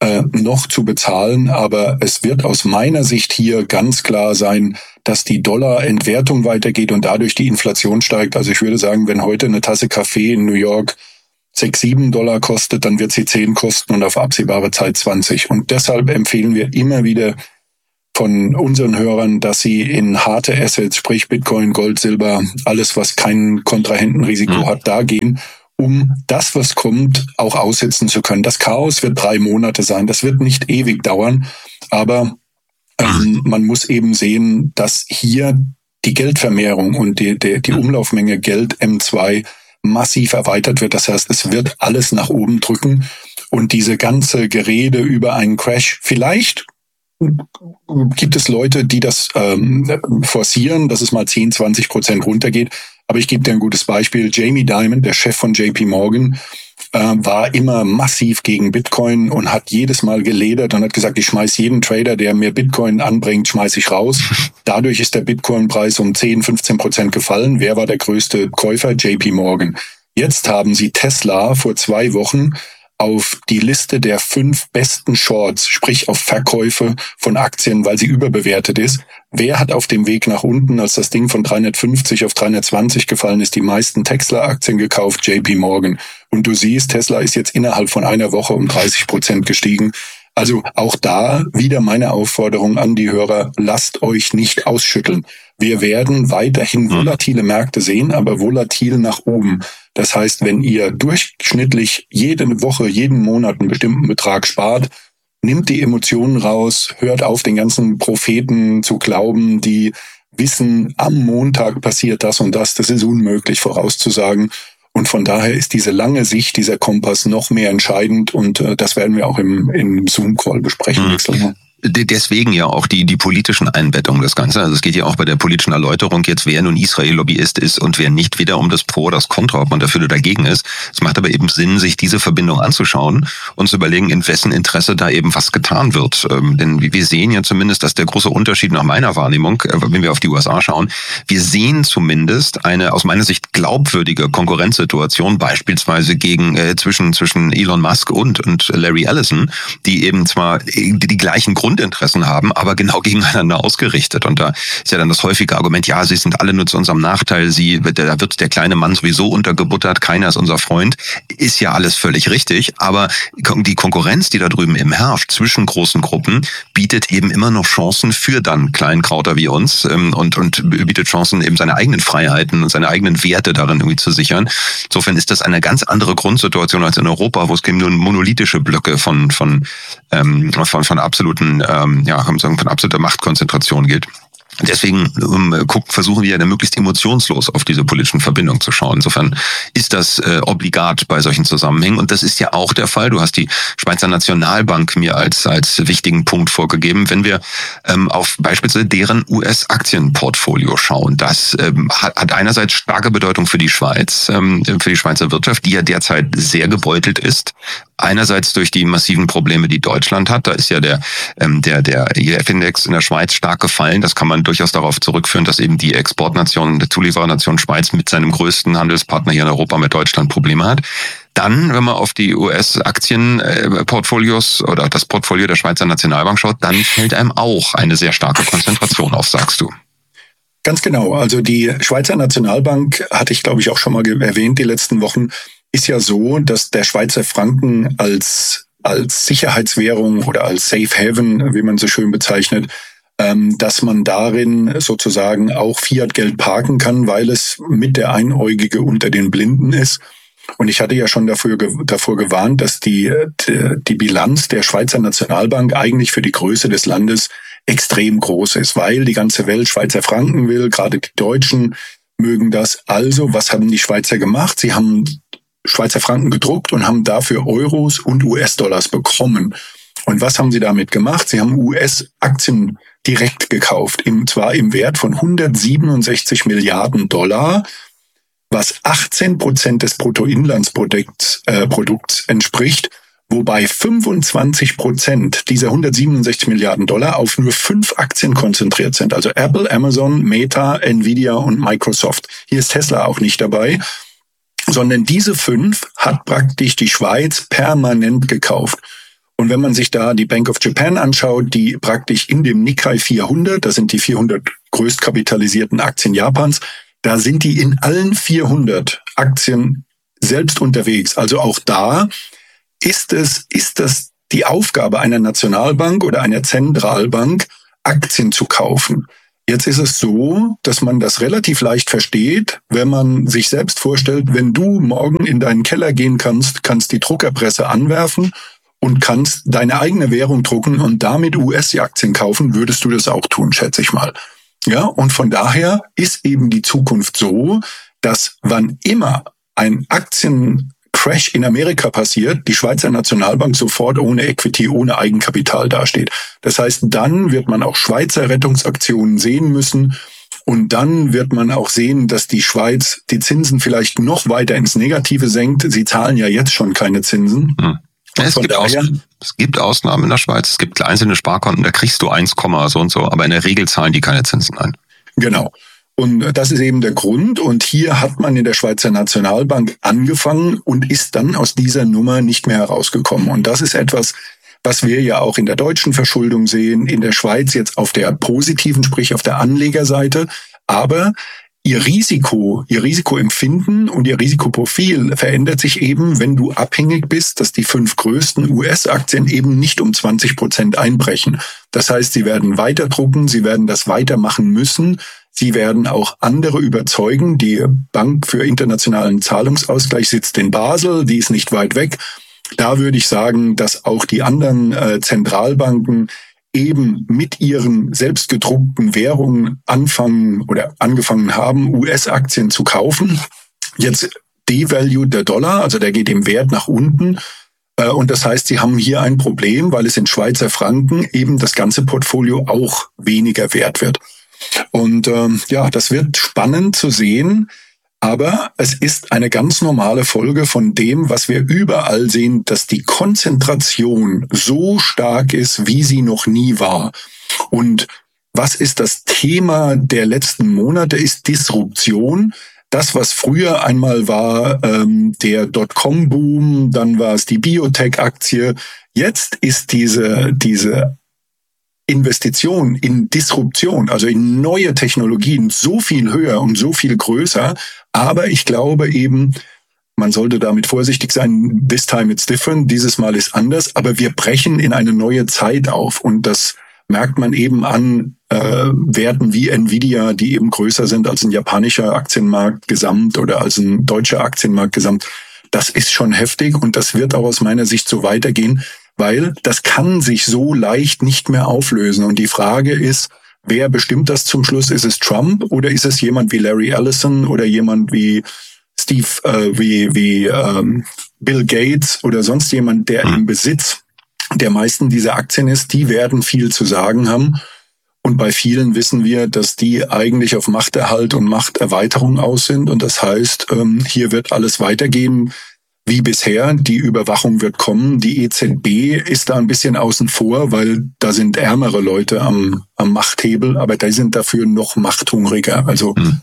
äh, noch zu bezahlen. Aber es wird aus meiner Sicht hier ganz klar sein, dass die Dollarentwertung weitergeht und dadurch die Inflation steigt. Also ich würde sagen, wenn heute eine Tasse Kaffee in New York sechs, sieben Dollar kostet, dann wird sie zehn kosten und auf absehbare Zeit zwanzig. Und deshalb empfehlen wir immer wieder von unseren Hörern, dass sie in harte Assets, sprich Bitcoin, Gold, Silber, alles, was kein Kontrahentenrisiko mhm. hat, da gehen, um das, was kommt, auch aussitzen zu können. Das Chaos wird drei Monate sein. Das wird nicht ewig dauern, aber ähm, man muss eben sehen, dass hier die Geldvermehrung und die, die, die Umlaufmenge Geld M zwei massiv erweitert wird. Das heißt, es wird alles nach oben drücken und diese ganze Gerede über einen Crash, vielleicht gibt es Leute, die das ähm, forcieren, dass es mal zehn, zwanzig Prozent runtergeht. Aber ich gebe dir ein gutes Beispiel. Jamie Dimon, der Chef von J P Morgan, äh, war immer massiv gegen Bitcoin und hat jedes Mal geledert und hat gesagt, ich schmeiß jeden Trader, der mir Bitcoin anbringt, schmeiß ich raus. Dadurch ist der Bitcoin-Preis um zehn, fünfzehn Prozent gefallen. Wer war der größte Käufer? J P Morgan. Jetzt haben sie Tesla vor zwei Wochen auf die Liste der fünf besten Shorts, sprich auf Verkäufe von Aktien, weil sie überbewertet ist. Wer hat auf dem Weg nach unten, als das Ding von dreihundertfünfzig auf dreihundertzwanzig gefallen ist, die meisten Tesla-Aktien gekauft? J P Morgan. Und du siehst, Tesla ist jetzt innerhalb von einer Woche um dreißig Prozent gestiegen. Also auch da wieder meine Aufforderung an die Hörer, lasst euch nicht ausschütteln. Wir werden weiterhin volatile Märkte sehen, aber volatil nach oben. Das heißt, wenn ihr durchschnittlich jede Woche, jeden Monat einen bestimmten Betrag spart, nimmt die Emotionen raus, hört auf, den ganzen Propheten zu glauben, die wissen, am Montag passiert das und das. Das ist unmöglich vorauszusagen. Und von daher ist diese lange Sicht, dieser Kompass noch mehr entscheidend. Und äh, das werden wir auch im, im Zoom-Call besprechen. Mhm. Deswegen ja auch die die politischen Einbettungen des Ganzen. Also es geht ja auch bei der politischen Erläuterung jetzt, wer nun Israel-Lobbyist ist und wer nicht, weder um das Pro oder das Contra, ob man dafür oder dagegen ist. Es macht aber eben Sinn, sich diese Verbindung anzuschauen und zu überlegen, in wessen Interesse da eben was getan wird. Ähm, denn wir sehen ja zumindest, dass der große Unterschied nach meiner Wahrnehmung, äh, wenn wir auf die U S A schauen, wir sehen zumindest eine aus meiner Sicht glaubwürdige Konkurrenzsituation, beispielsweise gegen äh, zwischen zwischen Elon Musk und und Larry Ellison, die eben zwar die, die gleichen Grundinteressen haben, aber genau gegeneinander ausgerichtet. Und da ist ja dann das häufige Argument, ja, sie sind alle nur zu unserem Nachteil, sie, da wird der kleine Mann sowieso untergebuttert, keiner ist unser Freund. Ist ja alles völlig richtig, aber die Konkurrenz, die da drüben eben herrscht zwischen großen Gruppen, bietet eben immer noch Chancen für dann Kleinkrauter wie uns und, und bietet Chancen, eben seine eigenen Freiheiten und seine eigenen Werte darin irgendwie zu sichern. Insofern ist das eine ganz andere Grundsituation als in Europa, wo es eben nur monolithische Blöcke von, von, ähm, von, von absoluten Ähm, ja, kann man sagen, von absoluter Machtkonzentration gilt. Deswegen um, gucken, versuchen wir ja möglichst emotionslos auf diese politischen Verbindungen zu schauen. Insofern ist das äh, obligat bei solchen Zusammenhängen. Und das ist ja auch der Fall. Du hast die Schweizer Nationalbank mir als als wichtigen Punkt vorgegeben. Wenn wir ähm, auf beispielsweise deren U S-Aktienportfolio schauen, das ähm, hat, hat einerseits starke Bedeutung für die Schweiz, ähm, für die Schweizer Wirtschaft, die ja derzeit sehr gebeutelt ist. Einerseits durch die massiven Probleme, die Deutschland hat. Da ist ja der ähm, der der I F-Index in der Schweiz stark gefallen. Das kann man durchaus darauf zurückführen, dass eben die Exportnation, der Zulieferernation Schweiz mit seinem größten Handelspartner hier in Europa, mit Deutschland, Probleme hat. Dann, wenn man auf die U S-Aktienportfolios oder das Portfolio der Schweizer Nationalbank schaut, dann fällt einem auch eine sehr starke Konzentration auf, sagst du. Ganz genau. Also die Schweizer Nationalbank, hatte ich glaube ich auch schon mal erwähnt die letzten Wochen, ist ja so, dass der Schweizer Franken als als Sicherheitswährung oder als Safe Haven, wie man so schön bezeichnet, ähm, dass man darin sozusagen auch Fiat-Geld parken kann, weil es mit der Einäugige unter den Blinden ist. Und ich hatte ja schon dafür, davor gewarnt, dass die, die Bilanz der Schweizer Nationalbank eigentlich für die Größe des Landes extrem groß ist, weil die ganze Welt Schweizer Franken will, gerade die Deutschen mögen das. Also, was haben die Schweizer gemacht? Sie haben Schweizer Franken gedruckt und haben dafür Euros und U S-Dollars bekommen. Und was haben sie damit gemacht? Sie haben U S-Aktien direkt gekauft, und zwar im Wert von hundertsiebenundsechzig Milliarden Dollar, was achtzehn Prozent des Bruttoinlandsprodukts äh, Produkts entspricht, wobei fünfundzwanzig Prozent dieser hundertsiebenundsechzig Milliarden Dollar auf nur fünf Aktien konzentriert sind. Also Apple, Amazon, Meta, Nvidia und Microsoft. Hier ist Tesla auch nicht dabei, sondern diese fünf hat praktisch die Schweiz permanent gekauft. Und wenn man sich da die Bank of Japan anschaut, die praktisch in dem Nikkei vierhundert, das sind die vierhundert größtkapitalisierten Aktien Japans, da sind die in allen vierhundert Aktien selbst unterwegs. Also auch da ist es, ist das die Aufgabe einer Nationalbank oder einer Zentralbank, Aktien zu kaufen. Jetzt ist es so, dass man das relativ leicht versteht, wenn man sich selbst vorstellt, wenn du morgen in deinen Keller gehen kannst, kannst die Druckerpresse anwerfen und kannst deine eigene Währung drucken und damit U S-Aktien kaufen, würdest du das auch tun, schätze ich mal. Ja, und von daher ist eben die Zukunft so, dass wann immer ein Aktiencrash in Amerika passiert, die Schweizer Nationalbank sofort ohne Equity, ohne Eigenkapital dasteht. Das heißt, dann wird man auch Schweizer Rettungsaktionen sehen müssen und dann wird man auch sehen, dass die Schweiz die Zinsen vielleicht noch weiter ins Negative senkt. Sie zahlen ja jetzt schon keine Zinsen. Hm. Ja, es, gibt daher, es gibt Ausnahmen in der Schweiz. Es gibt einzelne Sparkonten, da kriegst du eins, so und so, aber in der Regel zahlen die keine Zinsen ein. Genau. Und das ist eben der Grund. Und hier hat man in der Schweizer Nationalbank angefangen und ist dann aus dieser Nummer nicht mehr herausgekommen. Und das ist etwas, was wir ja auch in der deutschen Verschuldung sehen, in der Schweiz jetzt auf der positiven, sprich auf der Anlegerseite. Aber Ihr Risiko, Ihr Risikoempfinden und Ihr Risikoprofil verändert sich eben, wenn du abhängig bist, dass die fünf größten U S-Aktien eben nicht um zwanzig Prozent einbrechen. Das heißt, sie werden weiter drucken, sie werden das weitermachen müssen. Sie werden auch andere überzeugen. Die Bank für internationalen Zahlungsausgleich sitzt in Basel, die ist nicht weit weg. Da würde ich sagen, dass auch die anderen äh, Zentralbanken eben mit ihren selbstgedruckten Währungen anfangen oder angefangen haben, U S-Aktien zu kaufen. Jetzt devalued der Dollar, also der geht im Wert nach unten. Und das heißt, sie haben hier ein Problem, weil es in Schweizer Franken eben das ganze Portfolio auch weniger wert wird. Und ähm, ja, das wird spannend zu sehen. Aber es ist eine ganz normale Folge von dem, was wir überall sehen, dass die Konzentration so stark ist, wie sie noch nie war. Und was ist das Thema der letzten Monate, ist Disruption. Das, was früher einmal war, ähm, der Dotcom-Boom, dann war es die Biotech-Aktie. Jetzt ist diese, diese Investition in Disruption, also in neue Technologien, so viel höher und so viel größer. Aber ich glaube eben, man sollte damit vorsichtig sein. This time it's different. Dieses Mal ist anders. Aber wir brechen in eine neue Zeit auf. Und das merkt man eben an äh, Werten wie Nvidia, die eben größer sind als ein japanischer Aktienmarkt gesamt oder als ein deutscher Aktienmarkt gesamt. Das ist schon heftig und das wird auch aus meiner Sicht so weitergehen, weil das kann sich so leicht nicht mehr auflösen. Und die Frage ist, wer bestimmt das zum Schluss? Ist es Trump oder ist es jemand wie Larry Ellison oder jemand wie Steve, äh, wie, wie ähm, Bill Gates oder sonst jemand, der im Besitz der meisten dieser Aktien ist? Die werden viel zu sagen haben. Und bei vielen wissen wir, dass die eigentlich auf Machterhalt und Machterweiterung aus sind. Und das heißt, ähm, hier wird alles weitergehen wie bisher. Die Überwachung wird kommen. Die E Z B ist da ein bisschen außen vor, weil da sind ärmere Leute am, am Machthebel, aber die sind dafür noch machthungriger. Also mhm.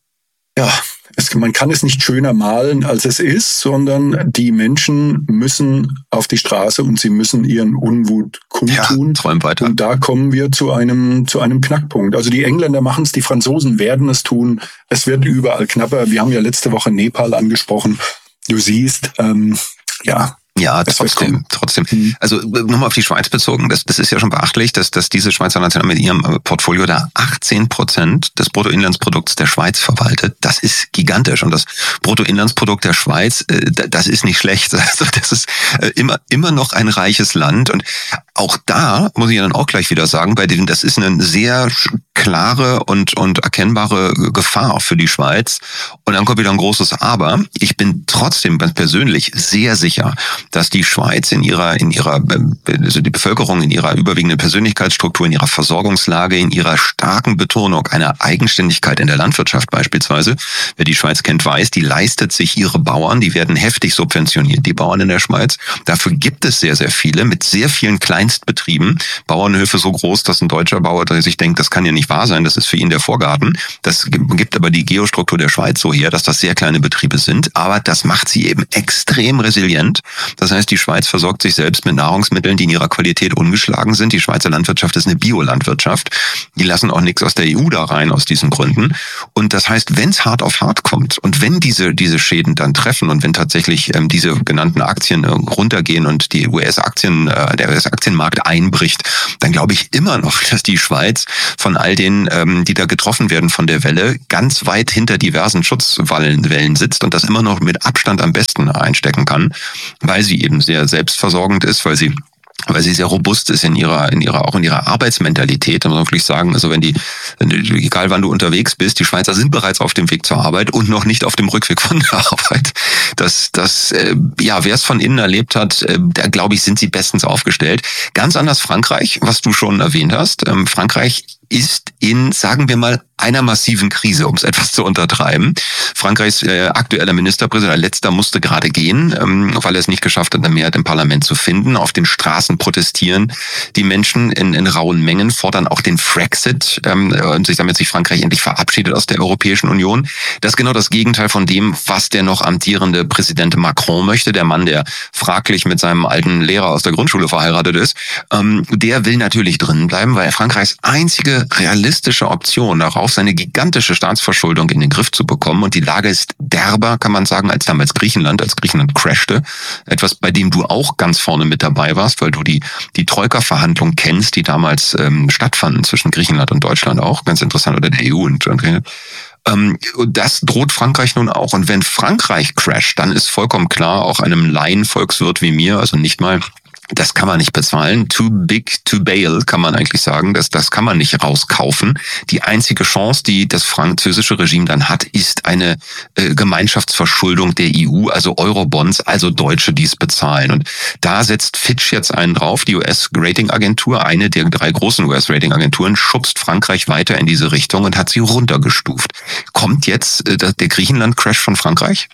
ja, es, man kann es nicht schöner malen, als es ist, sondern die Menschen müssen auf die Straße und sie müssen ihren Unmut kundtun. Ja, träum weiter. Und da kommen wir zu einem zu einem Knackpunkt. Also die Engländer machen es, die Franzosen werden es tun. Es wird überall knapper. Wir haben ja letzte Woche Nepal angesprochen. Du siehst, ähm, ja. Ja, trotzdem, trotzdem. Also nochmal auf die Schweiz bezogen, das, das ist ja schon beachtlich, dass, dass diese Schweizer National mit ihrem Portfolio da achtzehn Prozent des Bruttoinlandsprodukts der Schweiz verwaltet. Das ist gigantisch und das Bruttoinlandsprodukt der Schweiz, äh, das ist nicht schlecht. Also das ist äh, immer immer noch ein reiches Land und auch da muss ich dann auch gleich wieder sagen, bei denen das ist eine sehr klare und und erkennbare Gefahr für die Schweiz. Und dann kommt wieder ein großes Aber. Ich bin trotzdem ganz persönlich sehr sicher, dass die Schweiz in ihrer, in ihrer, also die Bevölkerung in ihrer überwiegenden Persönlichkeitsstruktur, in ihrer Versorgungslage, in ihrer starken Betonung einer Eigenständigkeit in der Landwirtschaft beispielsweise, wer die Schweiz kennt, weiß, die leistet sich ihre Bauern, die werden heftig subventioniert, die Bauern in der Schweiz. Dafür gibt es sehr, sehr viele mit sehr vielen Kleinstbetrieben, Bauernhöfe so groß, dass ein deutscher Bauer der sich denkt, das kann ja nicht wahr sein, das ist für ihn der Vorgarten. Das gibt aber die Geostruktur der Schweiz so her, dass das sehr kleine Betriebe sind, aber das macht sie eben extrem resilient. Das Das heißt, die Schweiz versorgt sich selbst mit Nahrungsmitteln, die in ihrer Qualität ungeschlagen sind. Die Schweizer Landwirtschaft ist eine Biolandwirtschaft. Die lassen auch nichts aus der E U da rein aus diesen Gründen. Und das heißt, wenn es hart auf hart kommt und wenn diese diese Schäden dann treffen und wenn tatsächlich ähm, diese genannten Aktien äh, runtergehen und die U S-Aktien, äh, der U S-Aktienmarkt einbricht, dann glaube ich immer noch, dass die Schweiz von all denen, ähm, die da getroffen werden von der Welle, ganz weit hinter diversen Schutzwellen Wellen sitzt und das immer noch mit Abstand am besten einstecken kann, weil sie eben sehr selbstversorgend ist, weil sie weil sie sehr robust ist in ihrer, in ihrer, auch in ihrer Arbeitsmentalität. Da muss man wirklich sagen, also wenn die, egal wann du unterwegs bist, die Schweizer sind bereits auf dem Weg zur Arbeit und noch nicht auf dem Rückweg von der Arbeit. Das, das, äh, ja, wer es von innen erlebt hat, äh, da glaube ich, sind sie bestens aufgestellt. Ganz anders Frankreich, was du schon erwähnt hast. Ähm, Frankreich ist in, sagen wir mal, einer massiven Krise, um es etwas zu untertreiben. Frankreichs äh, aktueller Ministerpräsident, letzter, musste gerade gehen, ähm, weil er es nicht geschafft hat, eine Mehrheit im Parlament zu finden. Auf den Straßen protestieren die Menschen in, in rauen Mengen, fordern auch den Frexit, ähm, und sich damit sich Frankreich endlich verabschiedet aus der Europäischen Union. Das ist genau das Gegenteil von dem, was der noch amtierende Präsident Macron möchte, der Mann, der fraglich mit seinem alten Lehrer aus der Grundschule verheiratet ist. Ähm, der will natürlich drin bleiben, weil Frankreichs einzige realistische Option darauf, seine gigantische Staatsverschuldung in den Griff zu bekommen. Und die Lage ist derber, kann man sagen, als damals Griechenland, als Griechenland crashte. Etwas, bei dem du auch ganz vorne mit dabei warst, weil du die die Troika-Verhandlungen kennst, die damals ähm, stattfanden zwischen Griechenland und Deutschland auch. Ganz interessant, oder der E U und Griechenland. Ähm, das droht Frankreich nun auch. Und wenn Frankreich crasht, dann ist vollkommen klar, auch einem Laienvolkswirt wie mir, also nicht mal, das kann man nicht bezahlen. Too big to bail, kann man eigentlich sagen. Das, das kann man nicht rauskaufen. Die einzige Chance, die das französische Regime dann hat, ist eine äh, Gemeinschaftsverschuldung der E U, also Eurobonds, also Deutsche, die es bezahlen. Und da setzt Fitch jetzt einen drauf. Die U S-Ratingagentur, eine der drei großen U S-Ratingagenturen, schubst Frankreich weiter in diese Richtung und hat sie runtergestuft. Kommt jetzt äh, der Griechenland-Crash von Frankreich?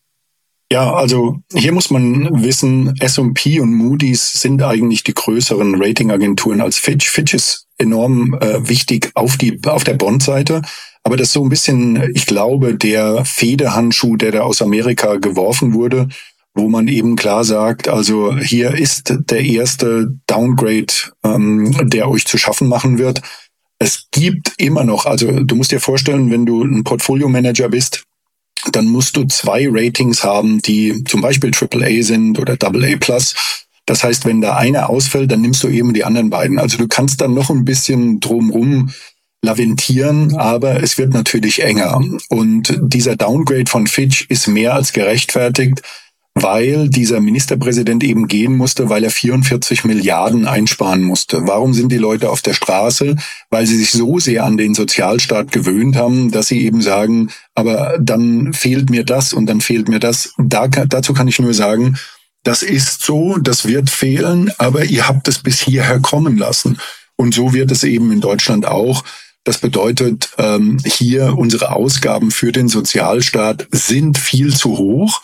Ja, also hier muss man wissen, S und P und Moody's sind eigentlich die größeren Ratingagenturen als Fitch. Fitch ist enorm äh, wichtig auf die auf der Bond-Seite, aber das ist so ein bisschen, ich glaube, der Federhandschuh, der da aus Amerika geworfen wurde, wo man eben klar sagt, also hier ist der erste Downgrade, ähm, der euch zu schaffen machen wird. Es gibt immer noch, also du musst dir vorstellen, wenn du ein Portfolio-Manager bist, dann musst du zwei Ratings haben, die zum Beispiel Triple A sind oder Double A plus. Das heißt, wenn da einer ausfällt, dann nimmst du eben die anderen beiden. Also du kannst dann noch ein bisschen drumrum laventieren, aber es wird natürlich enger. Und dieser Downgrade von Fitch ist mehr als gerechtfertigt, weil dieser Ministerpräsident eben gehen musste, weil er vierundvierzig Milliarden einsparen musste. Warum sind die Leute auf der Straße? Weil sie sich so sehr an den Sozialstaat gewöhnt haben, dass sie eben sagen, aber dann fehlt mir das und dann fehlt mir das. Da, dazu kann ich nur sagen, das ist so, das wird fehlen, aber ihr habt es bis hierher kommen lassen. Und so wird es eben in Deutschland auch. Das bedeutet, hier unsere Ausgaben für den Sozialstaat sind viel zu hoch.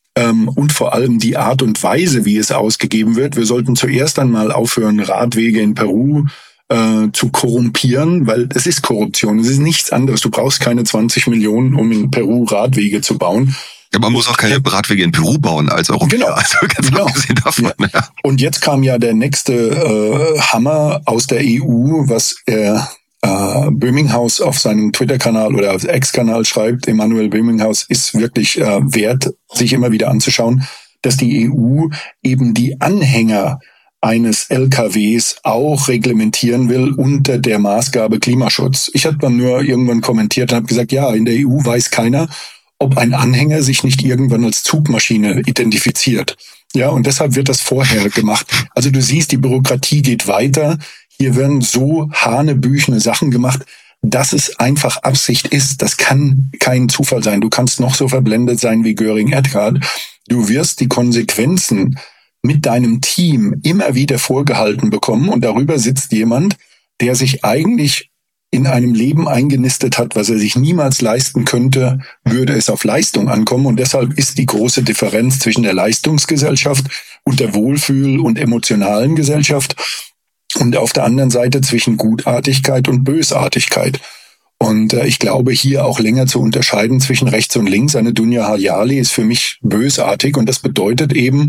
Und vor allem die Art und Weise, wie es ausgegeben wird. Wir sollten zuerst einmal aufhören, Radwege in Peru äh, zu korrumpieren, weil es ist Korruption. Es ist nichts anderes. Du brauchst keine zwanzig Millionen, um in Peru Radwege zu bauen. Ja, man muss auch keine Radwege in Peru bauen als Europäer. Genau. Also ganz genau. abgesehen davon. Ja. Ja. Und jetzt kam ja der nächste äh, Hammer aus der E U, was er Uh, Böminghaus auf seinem Twitter-Kanal oder auf Ex-Kanal schreibt, Emanuel Böminghaus, ist wirklich uh, wert, sich immer wieder anzuschauen, dass die E U eben die Anhänger eines L K Ws auch reglementieren will unter der Maßgabe Klimaschutz. Ich habe dann nur irgendwann kommentiert und habe gesagt, ja, in der E U weiß keiner, ob ein Anhänger sich nicht irgendwann als Zugmaschine identifiziert. Ja, und deshalb wird das vorher gemacht. Also du siehst, die Bürokratie geht weiter. Hier werden so hanebüchene Sachen gemacht, dass es einfach Absicht ist. Das kann kein Zufall sein. Du kannst noch so verblendet sein wie Göring-Eckardt. Du wirst die Konsequenzen mit deinem Team immer wieder vorgehalten bekommen. Und darüber sitzt jemand, der sich eigentlich in einem Leben eingenistet hat, was er sich niemals leisten könnte, würde es auf Leistung ankommen. Und deshalb ist die große Differenz zwischen der Leistungsgesellschaft und der Wohlfühl- und emotionalen Gesellschaft und auf der anderen Seite zwischen Gutartigkeit und Bösartigkeit. Und äh, ich glaube, hier auch länger zu unterscheiden zwischen rechts und links. Eine Dunja Hayali ist für mich bösartig und das bedeutet eben,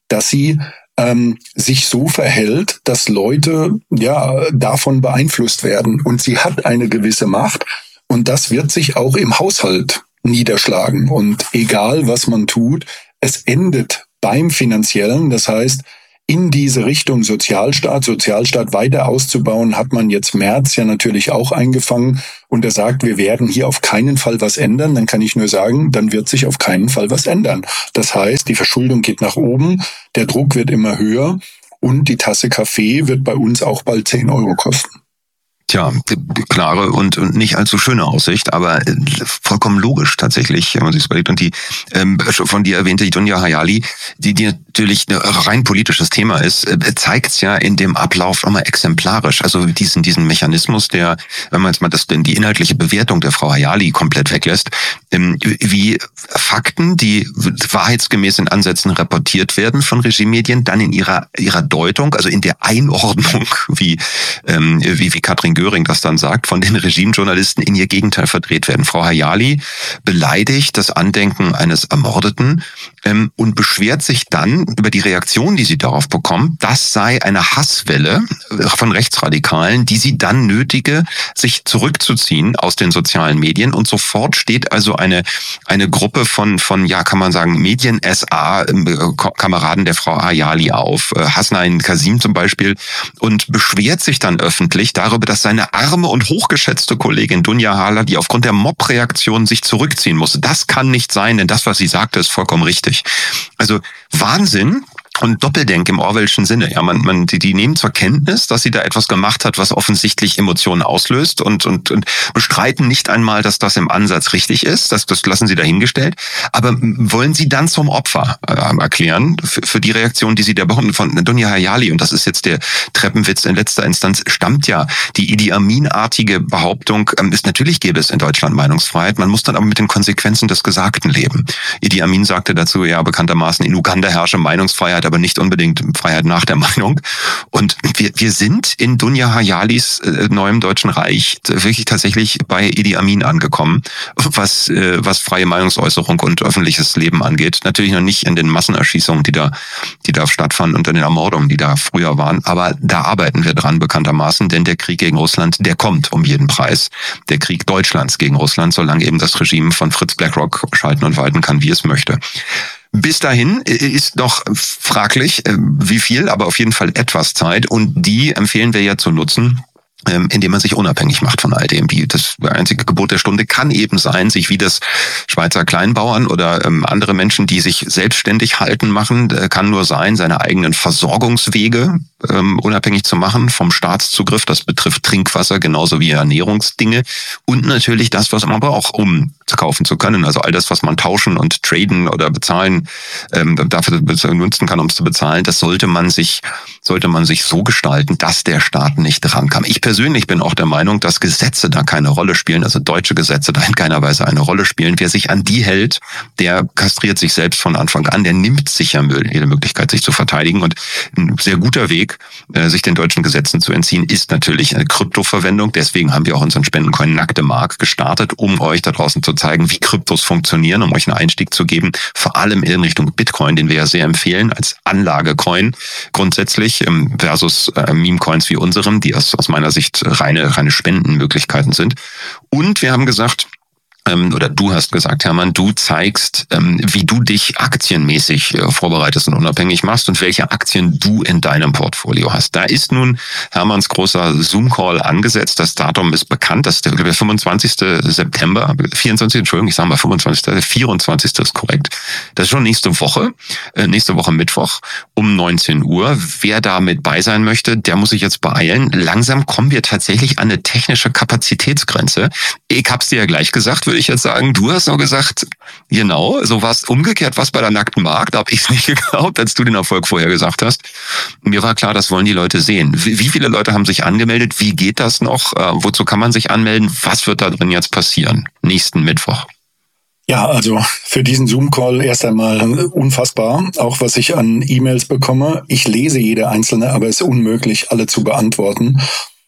dass sie ähm, sich so verhält, dass Leute ja davon beeinflusst werden. Und sie hat eine gewisse Macht und das wird sich auch im Haushalt niederschlagen. Und egal, was man tut, es endet beim Finanziellen. Das heißt, in diese Richtung Sozialstaat, Sozialstaat weiter auszubauen, hat man jetzt Merz ja natürlich auch eingefangen. Und er sagt, wir werden hier auf keinen Fall was ändern. Dann kann ich nur sagen, dann wird sich auf keinen Fall was ändern. Das heißt, die Verschuldung geht nach oben, der Druck wird immer höher und die Tasse Kaffee wird bei uns auch bald zehn Euro kosten. Tja, klare und, und nicht allzu schöne Aussicht, aber vollkommen logisch tatsächlich, wenn man sich überlegt. Und die ähm, von dir erwähnte die Dunja Hayali, die, die natürlich ein rein politisches Thema ist, zeigt ja in dem Ablauf nochmal exemplarisch. Also diesen diesen Mechanismus, der, wenn man jetzt mal das denn die inhaltliche Bewertung der Frau Hayali komplett weglässt, ähm, wie Fakten, die wahrheitsgemäß in Ansätzen reportiert werden von Regimemedien, dann in ihrer ihrer Deutung, also in der Einordnung, wie ähm, wie wie Katrin Göring das dann sagt, von den Regimejournalisten in ihr Gegenteil verdreht werden. Frau Hayali beleidigt das Andenken eines Ermordeten ähm, und beschwert sich dann über die Reaktion, die sie darauf bekommt. Das sei eine Hasswelle von Rechtsradikalen, die sie dann nötige, sich zurückzuziehen aus den sozialen Medien. Und sofort steht also eine eine Gruppe von, von ja, kann man sagen, Medien-S A-Kameraden der Frau Hayali auf, Hasnain Kasim zum Beispiel, und beschwert sich dann öffentlich darüber, dass seine arme und hochgeschätzte Kollegin Dunja Hayali aufgrund der Mob-Reaktion sich zurückziehen musste. Das kann nicht sein, denn das, was sie sagte, ist vollkommen richtig. Also Wahnsinn. Und Doppeldenk im Orwellschen Sinne. Ja, man, man, die, die nehmen zur Kenntnis, dass sie da etwas gemacht hat, was offensichtlich Emotionen auslöst und, und, und bestreiten nicht einmal, dass das im Ansatz richtig ist. Das, das lassen sie dahingestellt. Aber wollen sie dann zum Opfer äh, erklären für, für die Reaktion, die sie da bekommen von Dunja Hayali. Und das ist jetzt der Treppenwitz in letzter Instanz, stammt ja die Idi Amin-artige Behauptung, ähm, ist natürlich gäbe es in Deutschland Meinungsfreiheit. Man muss dann aber mit den Konsequenzen des Gesagten leben. Idi Amin sagte dazu, ja, bekanntermaßen in Uganda herrsche Meinungsfreiheit, aber nicht unbedingt Freiheit nach der Meinung. Und wir, wir sind in Dunja Hayalis äh, neuem Deutschen Reich wirklich tatsächlich bei Idi Amin angekommen, was, äh, was freie Meinungsäußerung und öffentliches Leben angeht. Natürlich noch nicht in den Massenerschießungen, die da, die da stattfanden und in den Ermordungen, die da früher waren. Aber da arbeiten wir dran bekanntermaßen, denn der Krieg gegen Russland, der kommt um jeden Preis. Der Krieg Deutschlands gegen Russland, solange eben das Regime von Fritz Blackrock schalten und walten kann, wie es möchte. Bis dahin ist noch fraglich, wie viel, aber auf jeden Fall etwas Zeit. Und die empfehlen wir ja zu nutzen, indem man sich unabhängig macht von all dem. Die, das einzige Gebot der Stunde kann eben sein, sich wie das Schweizer Kleinbauern oder ähm, andere Menschen, die sich selbstständig halten, machen, kann nur sein, seine eigenen Versorgungswege ähm, unabhängig zu machen vom Staatszugriff. Das betrifft Trinkwasser genauso wie Ernährungsdinge und natürlich das, was man braucht, um kaufen zu können. Also all das, was man tauschen und traden oder bezahlen, ähm, dafür nutzen kann, um es zu bezahlen, das sollte man sich, sollte man sich so gestalten, dass der Staat nicht rankam. Ich persönlich bin auch der Meinung, dass Gesetze da keine Rolle spielen, also deutsche Gesetze da in keiner Weise eine Rolle spielen. Wer sich an die hält, der kastriert sich selbst von Anfang an, der nimmt sich ja jede Möglichkeit, sich zu verteidigen. Und ein sehr guter Weg, sich den deutschen Gesetzen zu entziehen, ist natürlich eine Kryptoverwendung. Deswegen haben wir auch unseren Spendencoin Nackte Mark gestartet, um euch da draußen zu zeigen, wie Kryptos funktionieren, um euch einen Einstieg zu geben, vor allem in Richtung Bitcoin, den wir ja sehr empfehlen als Anlagecoin grundsätzlich versus Meme-Coins wie unserem, die aus, aus meiner Sicht reine, reine Spendenmöglichkeiten sind. Und wir haben gesagt, oder du hast gesagt, Hermann, du zeigst, wie du dich aktienmäßig vorbereitest und unabhängig machst und welche Aktien du in deinem Portfolio hast. Da ist nun Hermanns großer Zoom-Call angesetzt. Das Datum ist bekannt. Das ist der fünfundzwanzigste September, vierundzwanzigste Entschuldigung, ich sage mal fünfundzwanzigste vierundzwanzigste ist korrekt. Das ist schon nächste Woche, nächste Woche Mittwoch um neunzehn Uhr. Wer da mit bei sein möchte, der muss sich jetzt beeilen. Langsam kommen wir tatsächlich an eine technische Kapazitätsgrenze. Ich hab's dir ja gleich gesagt, würde ich jetzt sagen, du hast nur gesagt, genau, so war es umgekehrt, was bei der nackten Markt, da habe ich es nicht geglaubt, als du den Erfolg vorher gesagt hast. Mir war klar, das wollen die Leute sehen. Wie, wie viele Leute haben sich angemeldet? Wie geht das noch? Äh, wozu kann man sich anmelden? Was wird da drin jetzt passieren? Nächsten Mittwoch. Ja, also für diesen Zoom-Call erst einmal unfassbar, auch was ich an E-Mails bekomme. Ich lese jede einzelne, aber es ist unmöglich, alle zu beantworten.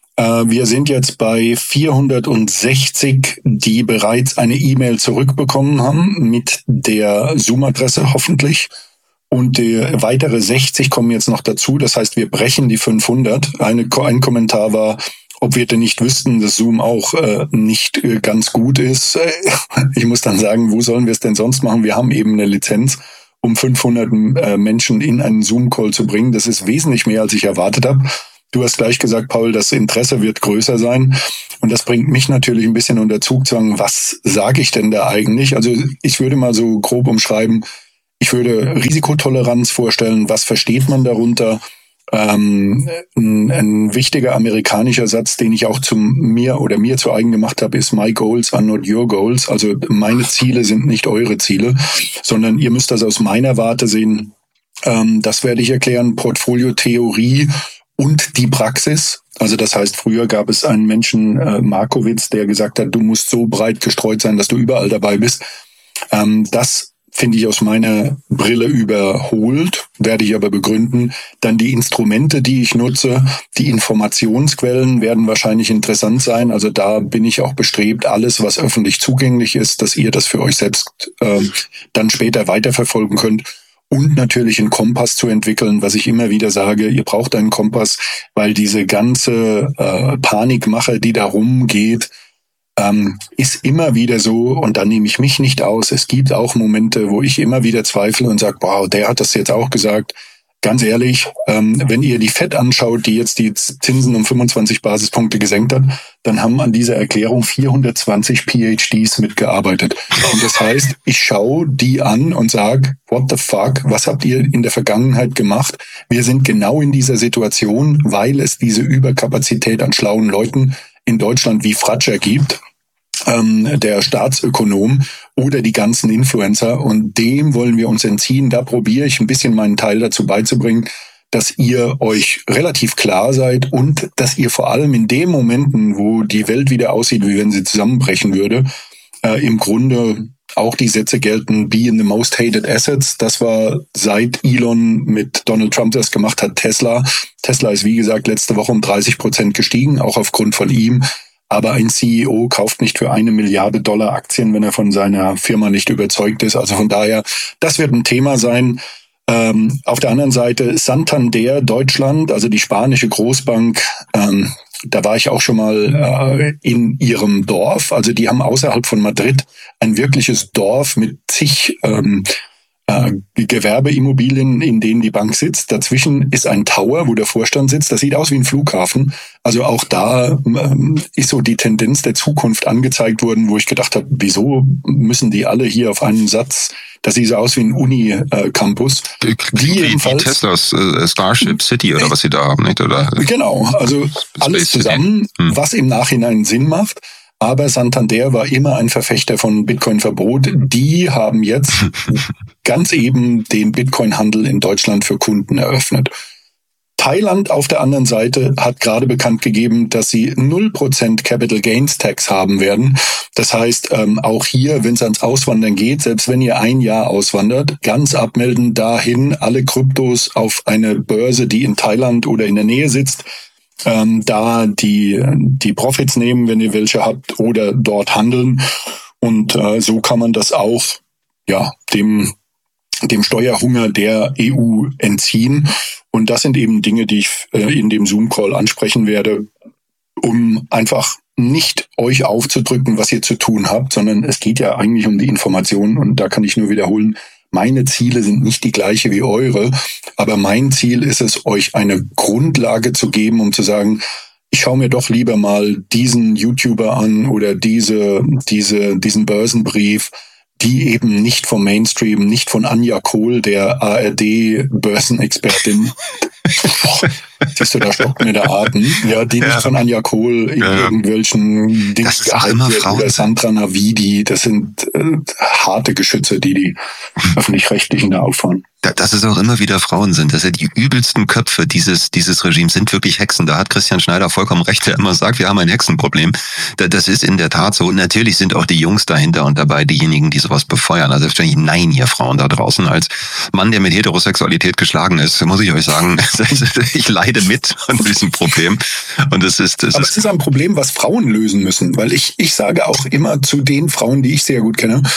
Wir sind jetzt bei vierhundertsechzig, die bereits eine E-Mail zurückbekommen haben mit der Zoom-Adresse hoffentlich. Und die weitere sechzig kommen jetzt noch dazu. Das heißt, wir brechen die fünfhundert. Eine, ein Kommentar war, ob wir denn nicht wüssten, dass Zoom auch äh, nicht äh, ganz gut ist. Ich muss dann sagen, wo sollen wir es denn sonst machen? Wir haben eben eine Lizenz, um fünfhundert äh, Menschen in einen Zoom-Call zu bringen. Das ist wesentlich mehr, als ich erwartet habe. Du hast gleich gesagt, Paul, das Interesse wird größer sein. Und das bringt mich natürlich ein bisschen unter Zugzwang. Was sage ich denn da eigentlich? Also ich würde mal so grob umschreiben, ich würde Risikotoleranz vorstellen. Was versteht man darunter? Ähm, ein, ein wichtiger amerikanischer Satz, den ich auch zum mir oder mir zu eigen gemacht habe, ist My goals are not your goals. Also meine Ziele sind nicht eure Ziele, sondern ihr müsst das aus meiner Warte sehen. Ähm, das werde ich erklären. Portfoliotheorie und die Praxis. Also das heißt, früher gab es einen Menschen, äh, Markowitz, der gesagt hat, du musst so breit gestreut sein, dass du überall dabei bist. Ähm, das finde ich aus meiner Brille überholt, werde ich aber begründen. Dann die Instrumente, die ich nutze, die Informationsquellen werden wahrscheinlich interessant sein. Also da bin ich auch bestrebt, alles, was öffentlich zugänglich ist, dass ihr das für euch selbst äh, dann später weiterverfolgen könnt. Und natürlich einen Kompass zu entwickeln, was ich immer wieder sage, ihr braucht einen Kompass, weil diese ganze äh, Panikmache, die da rumgeht, ähm, ist immer wieder so, und da nehme ich mich nicht aus. Es gibt auch Momente, wo ich immer wieder zweifle und sage, wow, der hat das jetzt auch gesagt. Ganz ehrlich, ähm, wenn ihr die Fed anschaut, die jetzt die Zinsen um fünfundzwanzig Basispunkte gesenkt hat, dann haben an dieser Erklärung vierhundertzwanzig P H Ds mitgearbeitet. Und das heißt, ich schaue die an und sage, what the fuck, was habt ihr in der Vergangenheit gemacht? Wir sind genau in dieser Situation, weil es diese Überkapazität an schlauen Leuten in Deutschland wie Fratscher gibt, ähm, der Staatsökonom oder die ganzen Influencer, und dem wollen wir uns entziehen. Da probiere ich ein bisschen meinen Teil dazu beizubringen, dass ihr euch relativ klar seid und dass ihr vor allem in den Momenten, wo die Welt wieder aussieht, wie wenn sie zusammenbrechen würde, äh, im Grunde auch die Sätze gelten, be in the most hated assets. Das war, seit Elon mit Donald Trump das gemacht hat, Tesla. Tesla ist, wie gesagt, letzte Woche um dreißig Prozent gestiegen, auch aufgrund von ihm. Aber ein C E O kauft nicht für eine Milliarde Dollar Aktien, wenn er von seiner Firma nicht überzeugt ist. Also von daher, das wird ein Thema sein. Ähm, auf der anderen Seite Santander Deutschland, also die spanische Großbank, ähm, da war ich auch schon mal äh, in ihrem Dorf. Also die haben außerhalb von Madrid ein wirkliches Dorf mit zig ähm, äh, Gewerbeimmobilien, in denen die Bank sitzt. Dazwischen ist ein Tower, wo der Vorstand sitzt. Das sieht aus wie ein Flughafen. Also auch da ähm, ist so die Tendenz der Zukunft angezeigt worden, wo ich gedacht habe, wieso müssen die alle hier auf einen Satz, das sieht so aus wie ein Uni-Campus. Die, die, jedenfalls, die Teslas äh, Starship City oder was sie da haben, nicht? Oder? Genau, also alles zusammen, hm. was im Nachhinein Sinn macht. Aber Santander war immer ein Verfechter von Bitcoin-Verbot. Die haben jetzt ganz eben den Bitcoin-Handel in Deutschland für Kunden eröffnet. Thailand auf der anderen Seite hat gerade bekannt gegeben, dass sie null Prozent Capital Gains Tax haben werden. Das heißt, ähm, auch hier, wenn es ans Auswandern geht, selbst wenn ihr ein Jahr auswandert, ganz abmelden dahin, alle Kryptos auf eine Börse, die in Thailand oder in der Nähe sitzt, ähm, da die die Profits nehmen, wenn ihr welche habt, oder dort handeln. Und äh, so kann man das auch ja dem dem Steuerhunger der E U entziehen. Und das sind eben Dinge, die ich äh, in dem Zoom-Call ansprechen werde, um einfach nicht euch aufzudrücken, was ihr zu tun habt, sondern es geht ja eigentlich um die Informationen. Und da kann ich nur wiederholen, meine Ziele sind nicht die gleiche wie eure, aber mein Ziel ist es, euch eine Grundlage zu geben, um zu sagen, ich schaue mir doch lieber mal diesen YouTuber an oder diese, diese, diesen Börsenbrief, die eben nicht vom Mainstream, nicht von Anja Kohl, der A R D-Börsenexpertin, siehst du, da stockt mir der Atem, ja, die ja. nicht von Anja Kohl in ja. irgendwelchen Dingen gehalten wird, oder Sandra Navidi, das sind äh, harte Geschütze, die die Öffentlich-Rechtlichen da auffahren. Dass es auch immer wieder Frauen sind, dass ja die übelsten Köpfe dieses dieses Regimes sind wirklich Hexen. Da hat Christian Schneider vollkommen recht, der immer sagt, wir haben ein Hexenproblem. Das ist in der Tat so. Natürlich sind auch die Jungs dahinter und dabei diejenigen, die sowas befeuern. Also selbstverständlich nein, ihr Frauen da draußen. Als Mann, der mit Heterosexualität geschlagen ist, muss ich euch sagen, ich leide mit an diesem Problem. Und es ist, es Aber es ist ein Problem, was Frauen lösen müssen, weil ich ich sage auch immer zu den Frauen, die ich sehr gut kenne,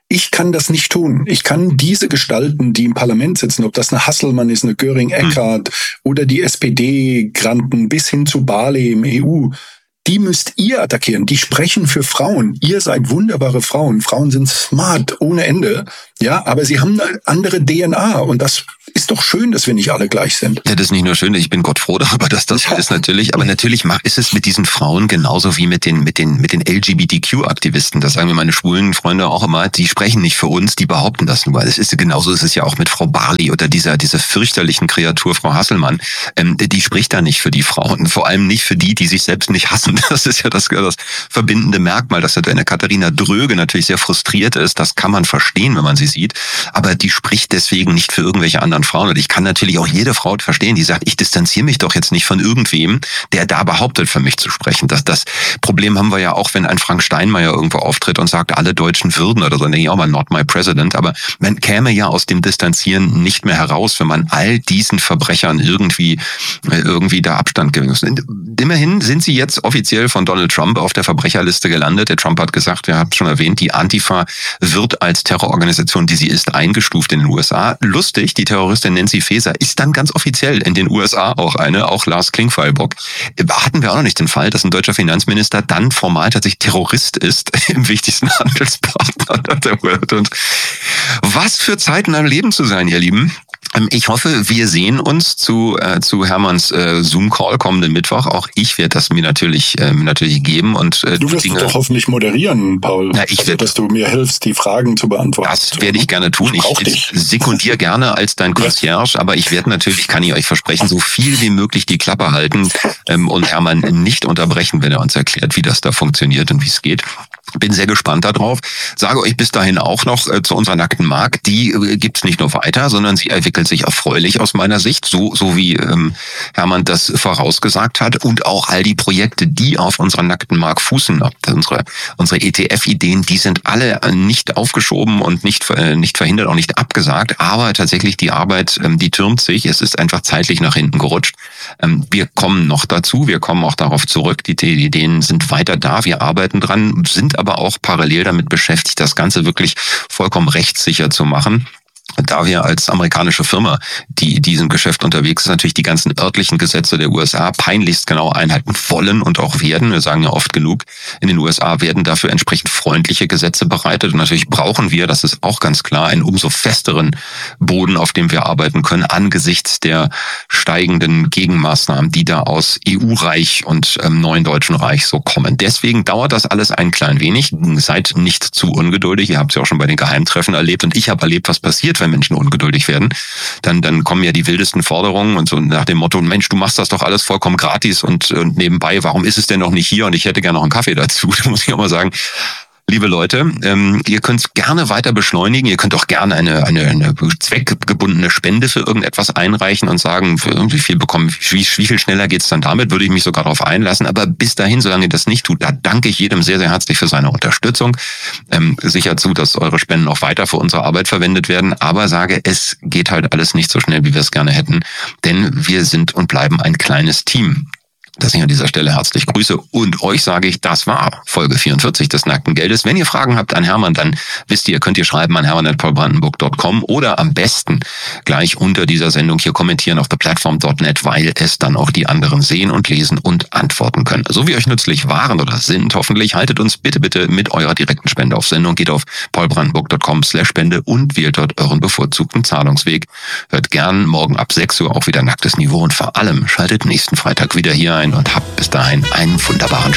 Ich kann das nicht tun. Ich kann diese Gestalten, die im Parlament sitzen, ob das eine Hasselmann ist, eine Göring-Eckardt hm. oder die S P D-Granten bis hin zu Barley im E U, die müsst ihr attackieren. Die sprechen für Frauen. Ihr seid wunderbare Frauen. Frauen sind smart ohne Ende. Ja, aber sie haben eine andere D N A und das ist doch schön, dass wir nicht alle gleich sind. Ja, das ist nicht nur schön, ich bin Gott froh darüber, dass das ja. ist natürlich, aber natürlich ist es mit diesen Frauen genauso wie mit den mit den mit den L G B T Q-Aktivisten. Das sagen mir meine schwulen Freunde auch immer, die sprechen nicht für uns, die behaupten das nur. Es ist genauso ist es ja auch mit Frau Barley oder dieser dieser fürchterlichen Kreatur Frau Hasselmann. Ähm, die spricht da nicht für die Frauen, vor allem nicht für die, die sich selbst nicht hassen. Das ist ja das, das verbindende Merkmal, dass eine Katharina Dröge natürlich sehr frustriert ist. Das kann man verstehen, wenn man sie sieht, aber die spricht deswegen nicht für irgendwelche anderen Frauen. Und ich kann natürlich auch jede Frau verstehen, die sagt, ich distanziere mich doch jetzt nicht von irgendwem, der da behauptet, für mich zu sprechen. Das, das Problem haben wir ja auch, wenn ein Frank Steinmeier irgendwo auftritt und sagt, alle Deutschen würden oder so, dann denke ich auch mal, not my president. Aber man käme ja aus dem Distanzieren nicht mehr heraus, wenn man all diesen Verbrechern irgendwie, irgendwie da Abstand gewinnt. Immerhin sind sie jetzt offiziell von Donald Trump auf der Verbrecherliste gelandet. Der Trump hat gesagt, ihr habt schon erwähnt, die Antifa wird als Terrororganisation, die sie ist, eingestuft in den U S A. Lustig, die Terroristin Nancy Faeser ist dann ganz offiziell in den U S A auch eine, auch Lars Klingbeil-Bock. Hatten wir auch noch nicht den Fall, dass ein deutscher Finanzminister dann formal tatsächlich Terrorist ist im wichtigsten Handelspartner der Welt. Und was für Zeiten am Leben zu sein, ihr Lieben. Ich hoffe, wir sehen uns zu äh, zu Hermanns äh, Zoom-Call kommenden Mittwoch. Auch ich werde das mir natürlich äh, mir natürlich geben. Und äh, du wirst Dinge, doch hoffentlich moderieren, Paul. Na, ich also, werd, dass du mir hilfst, die Fragen zu beantworten. Das werde ich gerne tun. Ich, ich sekundiere gerne als dein Concierge, aber ich werde natürlich, kann ich euch versprechen, so viel wie möglich die Klappe halten ähm, und Hermann nicht unterbrechen, wenn er uns erklärt, wie das da funktioniert und wie es geht. Bin sehr gespannt darauf. Sage euch bis dahin auch noch äh, zu unserer nackten Mark. Die äh, gibt's nicht nur weiter, sondern sie entwickelt sich erfreulich aus meiner Sicht, so so wie ähm, Hermann das vorausgesagt hat. Und auch all die Projekte, die auf unserer nackten Mark fußen, unsere unsere E T F-Ideen, die sind alle nicht aufgeschoben und nicht äh, nicht verhindert, auch nicht abgesagt. Aber tatsächlich die Arbeit, ähm, die türmt sich. Es ist einfach zeitlich nach hinten gerutscht. Ähm, wir kommen noch dazu. Wir kommen auch darauf zurück. Die, die Ideen sind weiter da. Wir arbeiten dran, sind aber auch parallel damit beschäftigt, das Ganze wirklich vollkommen rechtssicher zu machen. Da wir als amerikanische Firma, die in diesem Geschäft unterwegs ist, natürlich die ganzen örtlichen Gesetze der U S A peinlichst genau einhalten wollen und auch werden. Wir sagen ja oft genug, in den U S A werden dafür entsprechend freundliche Gesetze bereitet. Und natürlich brauchen wir, das ist auch ganz klar, einen umso festeren Boden, auf dem wir arbeiten können, angesichts der steigenden Gegenmaßnahmen, die da aus E U-Reich und ähm, neuen Deutschen Reich so kommen. Deswegen dauert das alles ein klein wenig. Seid nicht zu ungeduldig. Ihr habt es ja auch schon bei den Geheimtreffen erlebt und ich habe erlebt, was passiert, wenn Menschen ungeduldig werden, dann dann kommen ja die wildesten Forderungen und so nach dem Motto, Mensch, du machst das doch alles vollkommen gratis und, und nebenbei, warum ist es denn noch nicht hier und ich hätte gerne noch einen Kaffee dazu, da muss ich auch mal sagen, liebe Leute, ähm, ihr könnt gerne weiter beschleunigen. Ihr könnt auch gerne eine, eine, eine zweckgebundene Spende für irgendetwas einreichen und sagen, wie viel bekommen, wie, wie viel schneller geht's dann damit, würde ich mich sogar darauf einlassen. Aber bis dahin, solange ihr das nicht tut, da danke ich jedem sehr, sehr herzlich für seine Unterstützung. Ähm, sichert zu, dass eure Spenden auch weiter für unsere Arbeit verwendet werden. Aber sage, es geht halt alles nicht so schnell, wie wir es gerne hätten. Denn wir sind und bleiben ein kleines Team. Dass ich an dieser Stelle herzlich grüße und euch sage ich, das war Folge vierundvierzig des Nackten Geldes. Wenn ihr Fragen habt an Hermann, dann wisst ihr, könnt ihr schreiben an hermann at paulbrandenburg punkt com oder am besten gleich unter dieser Sendung hier kommentieren auf the platform punkt net, weil es dann auch die anderen sehen und lesen und antworten können. So wie euch nützlich waren oder sind, hoffentlich, haltet uns bitte, bitte mit eurer direkten Spende auf Sendung. Geht auf paulbrandenburg punkt com slash Spende und wählt dort euren bevorzugten Zahlungsweg. Hört gern morgen ab sechs Uhr auch wieder Nacktes Niveau und vor allem schaltet nächsten Freitag wieder hier ein und habt bis dahin einen wunderbaren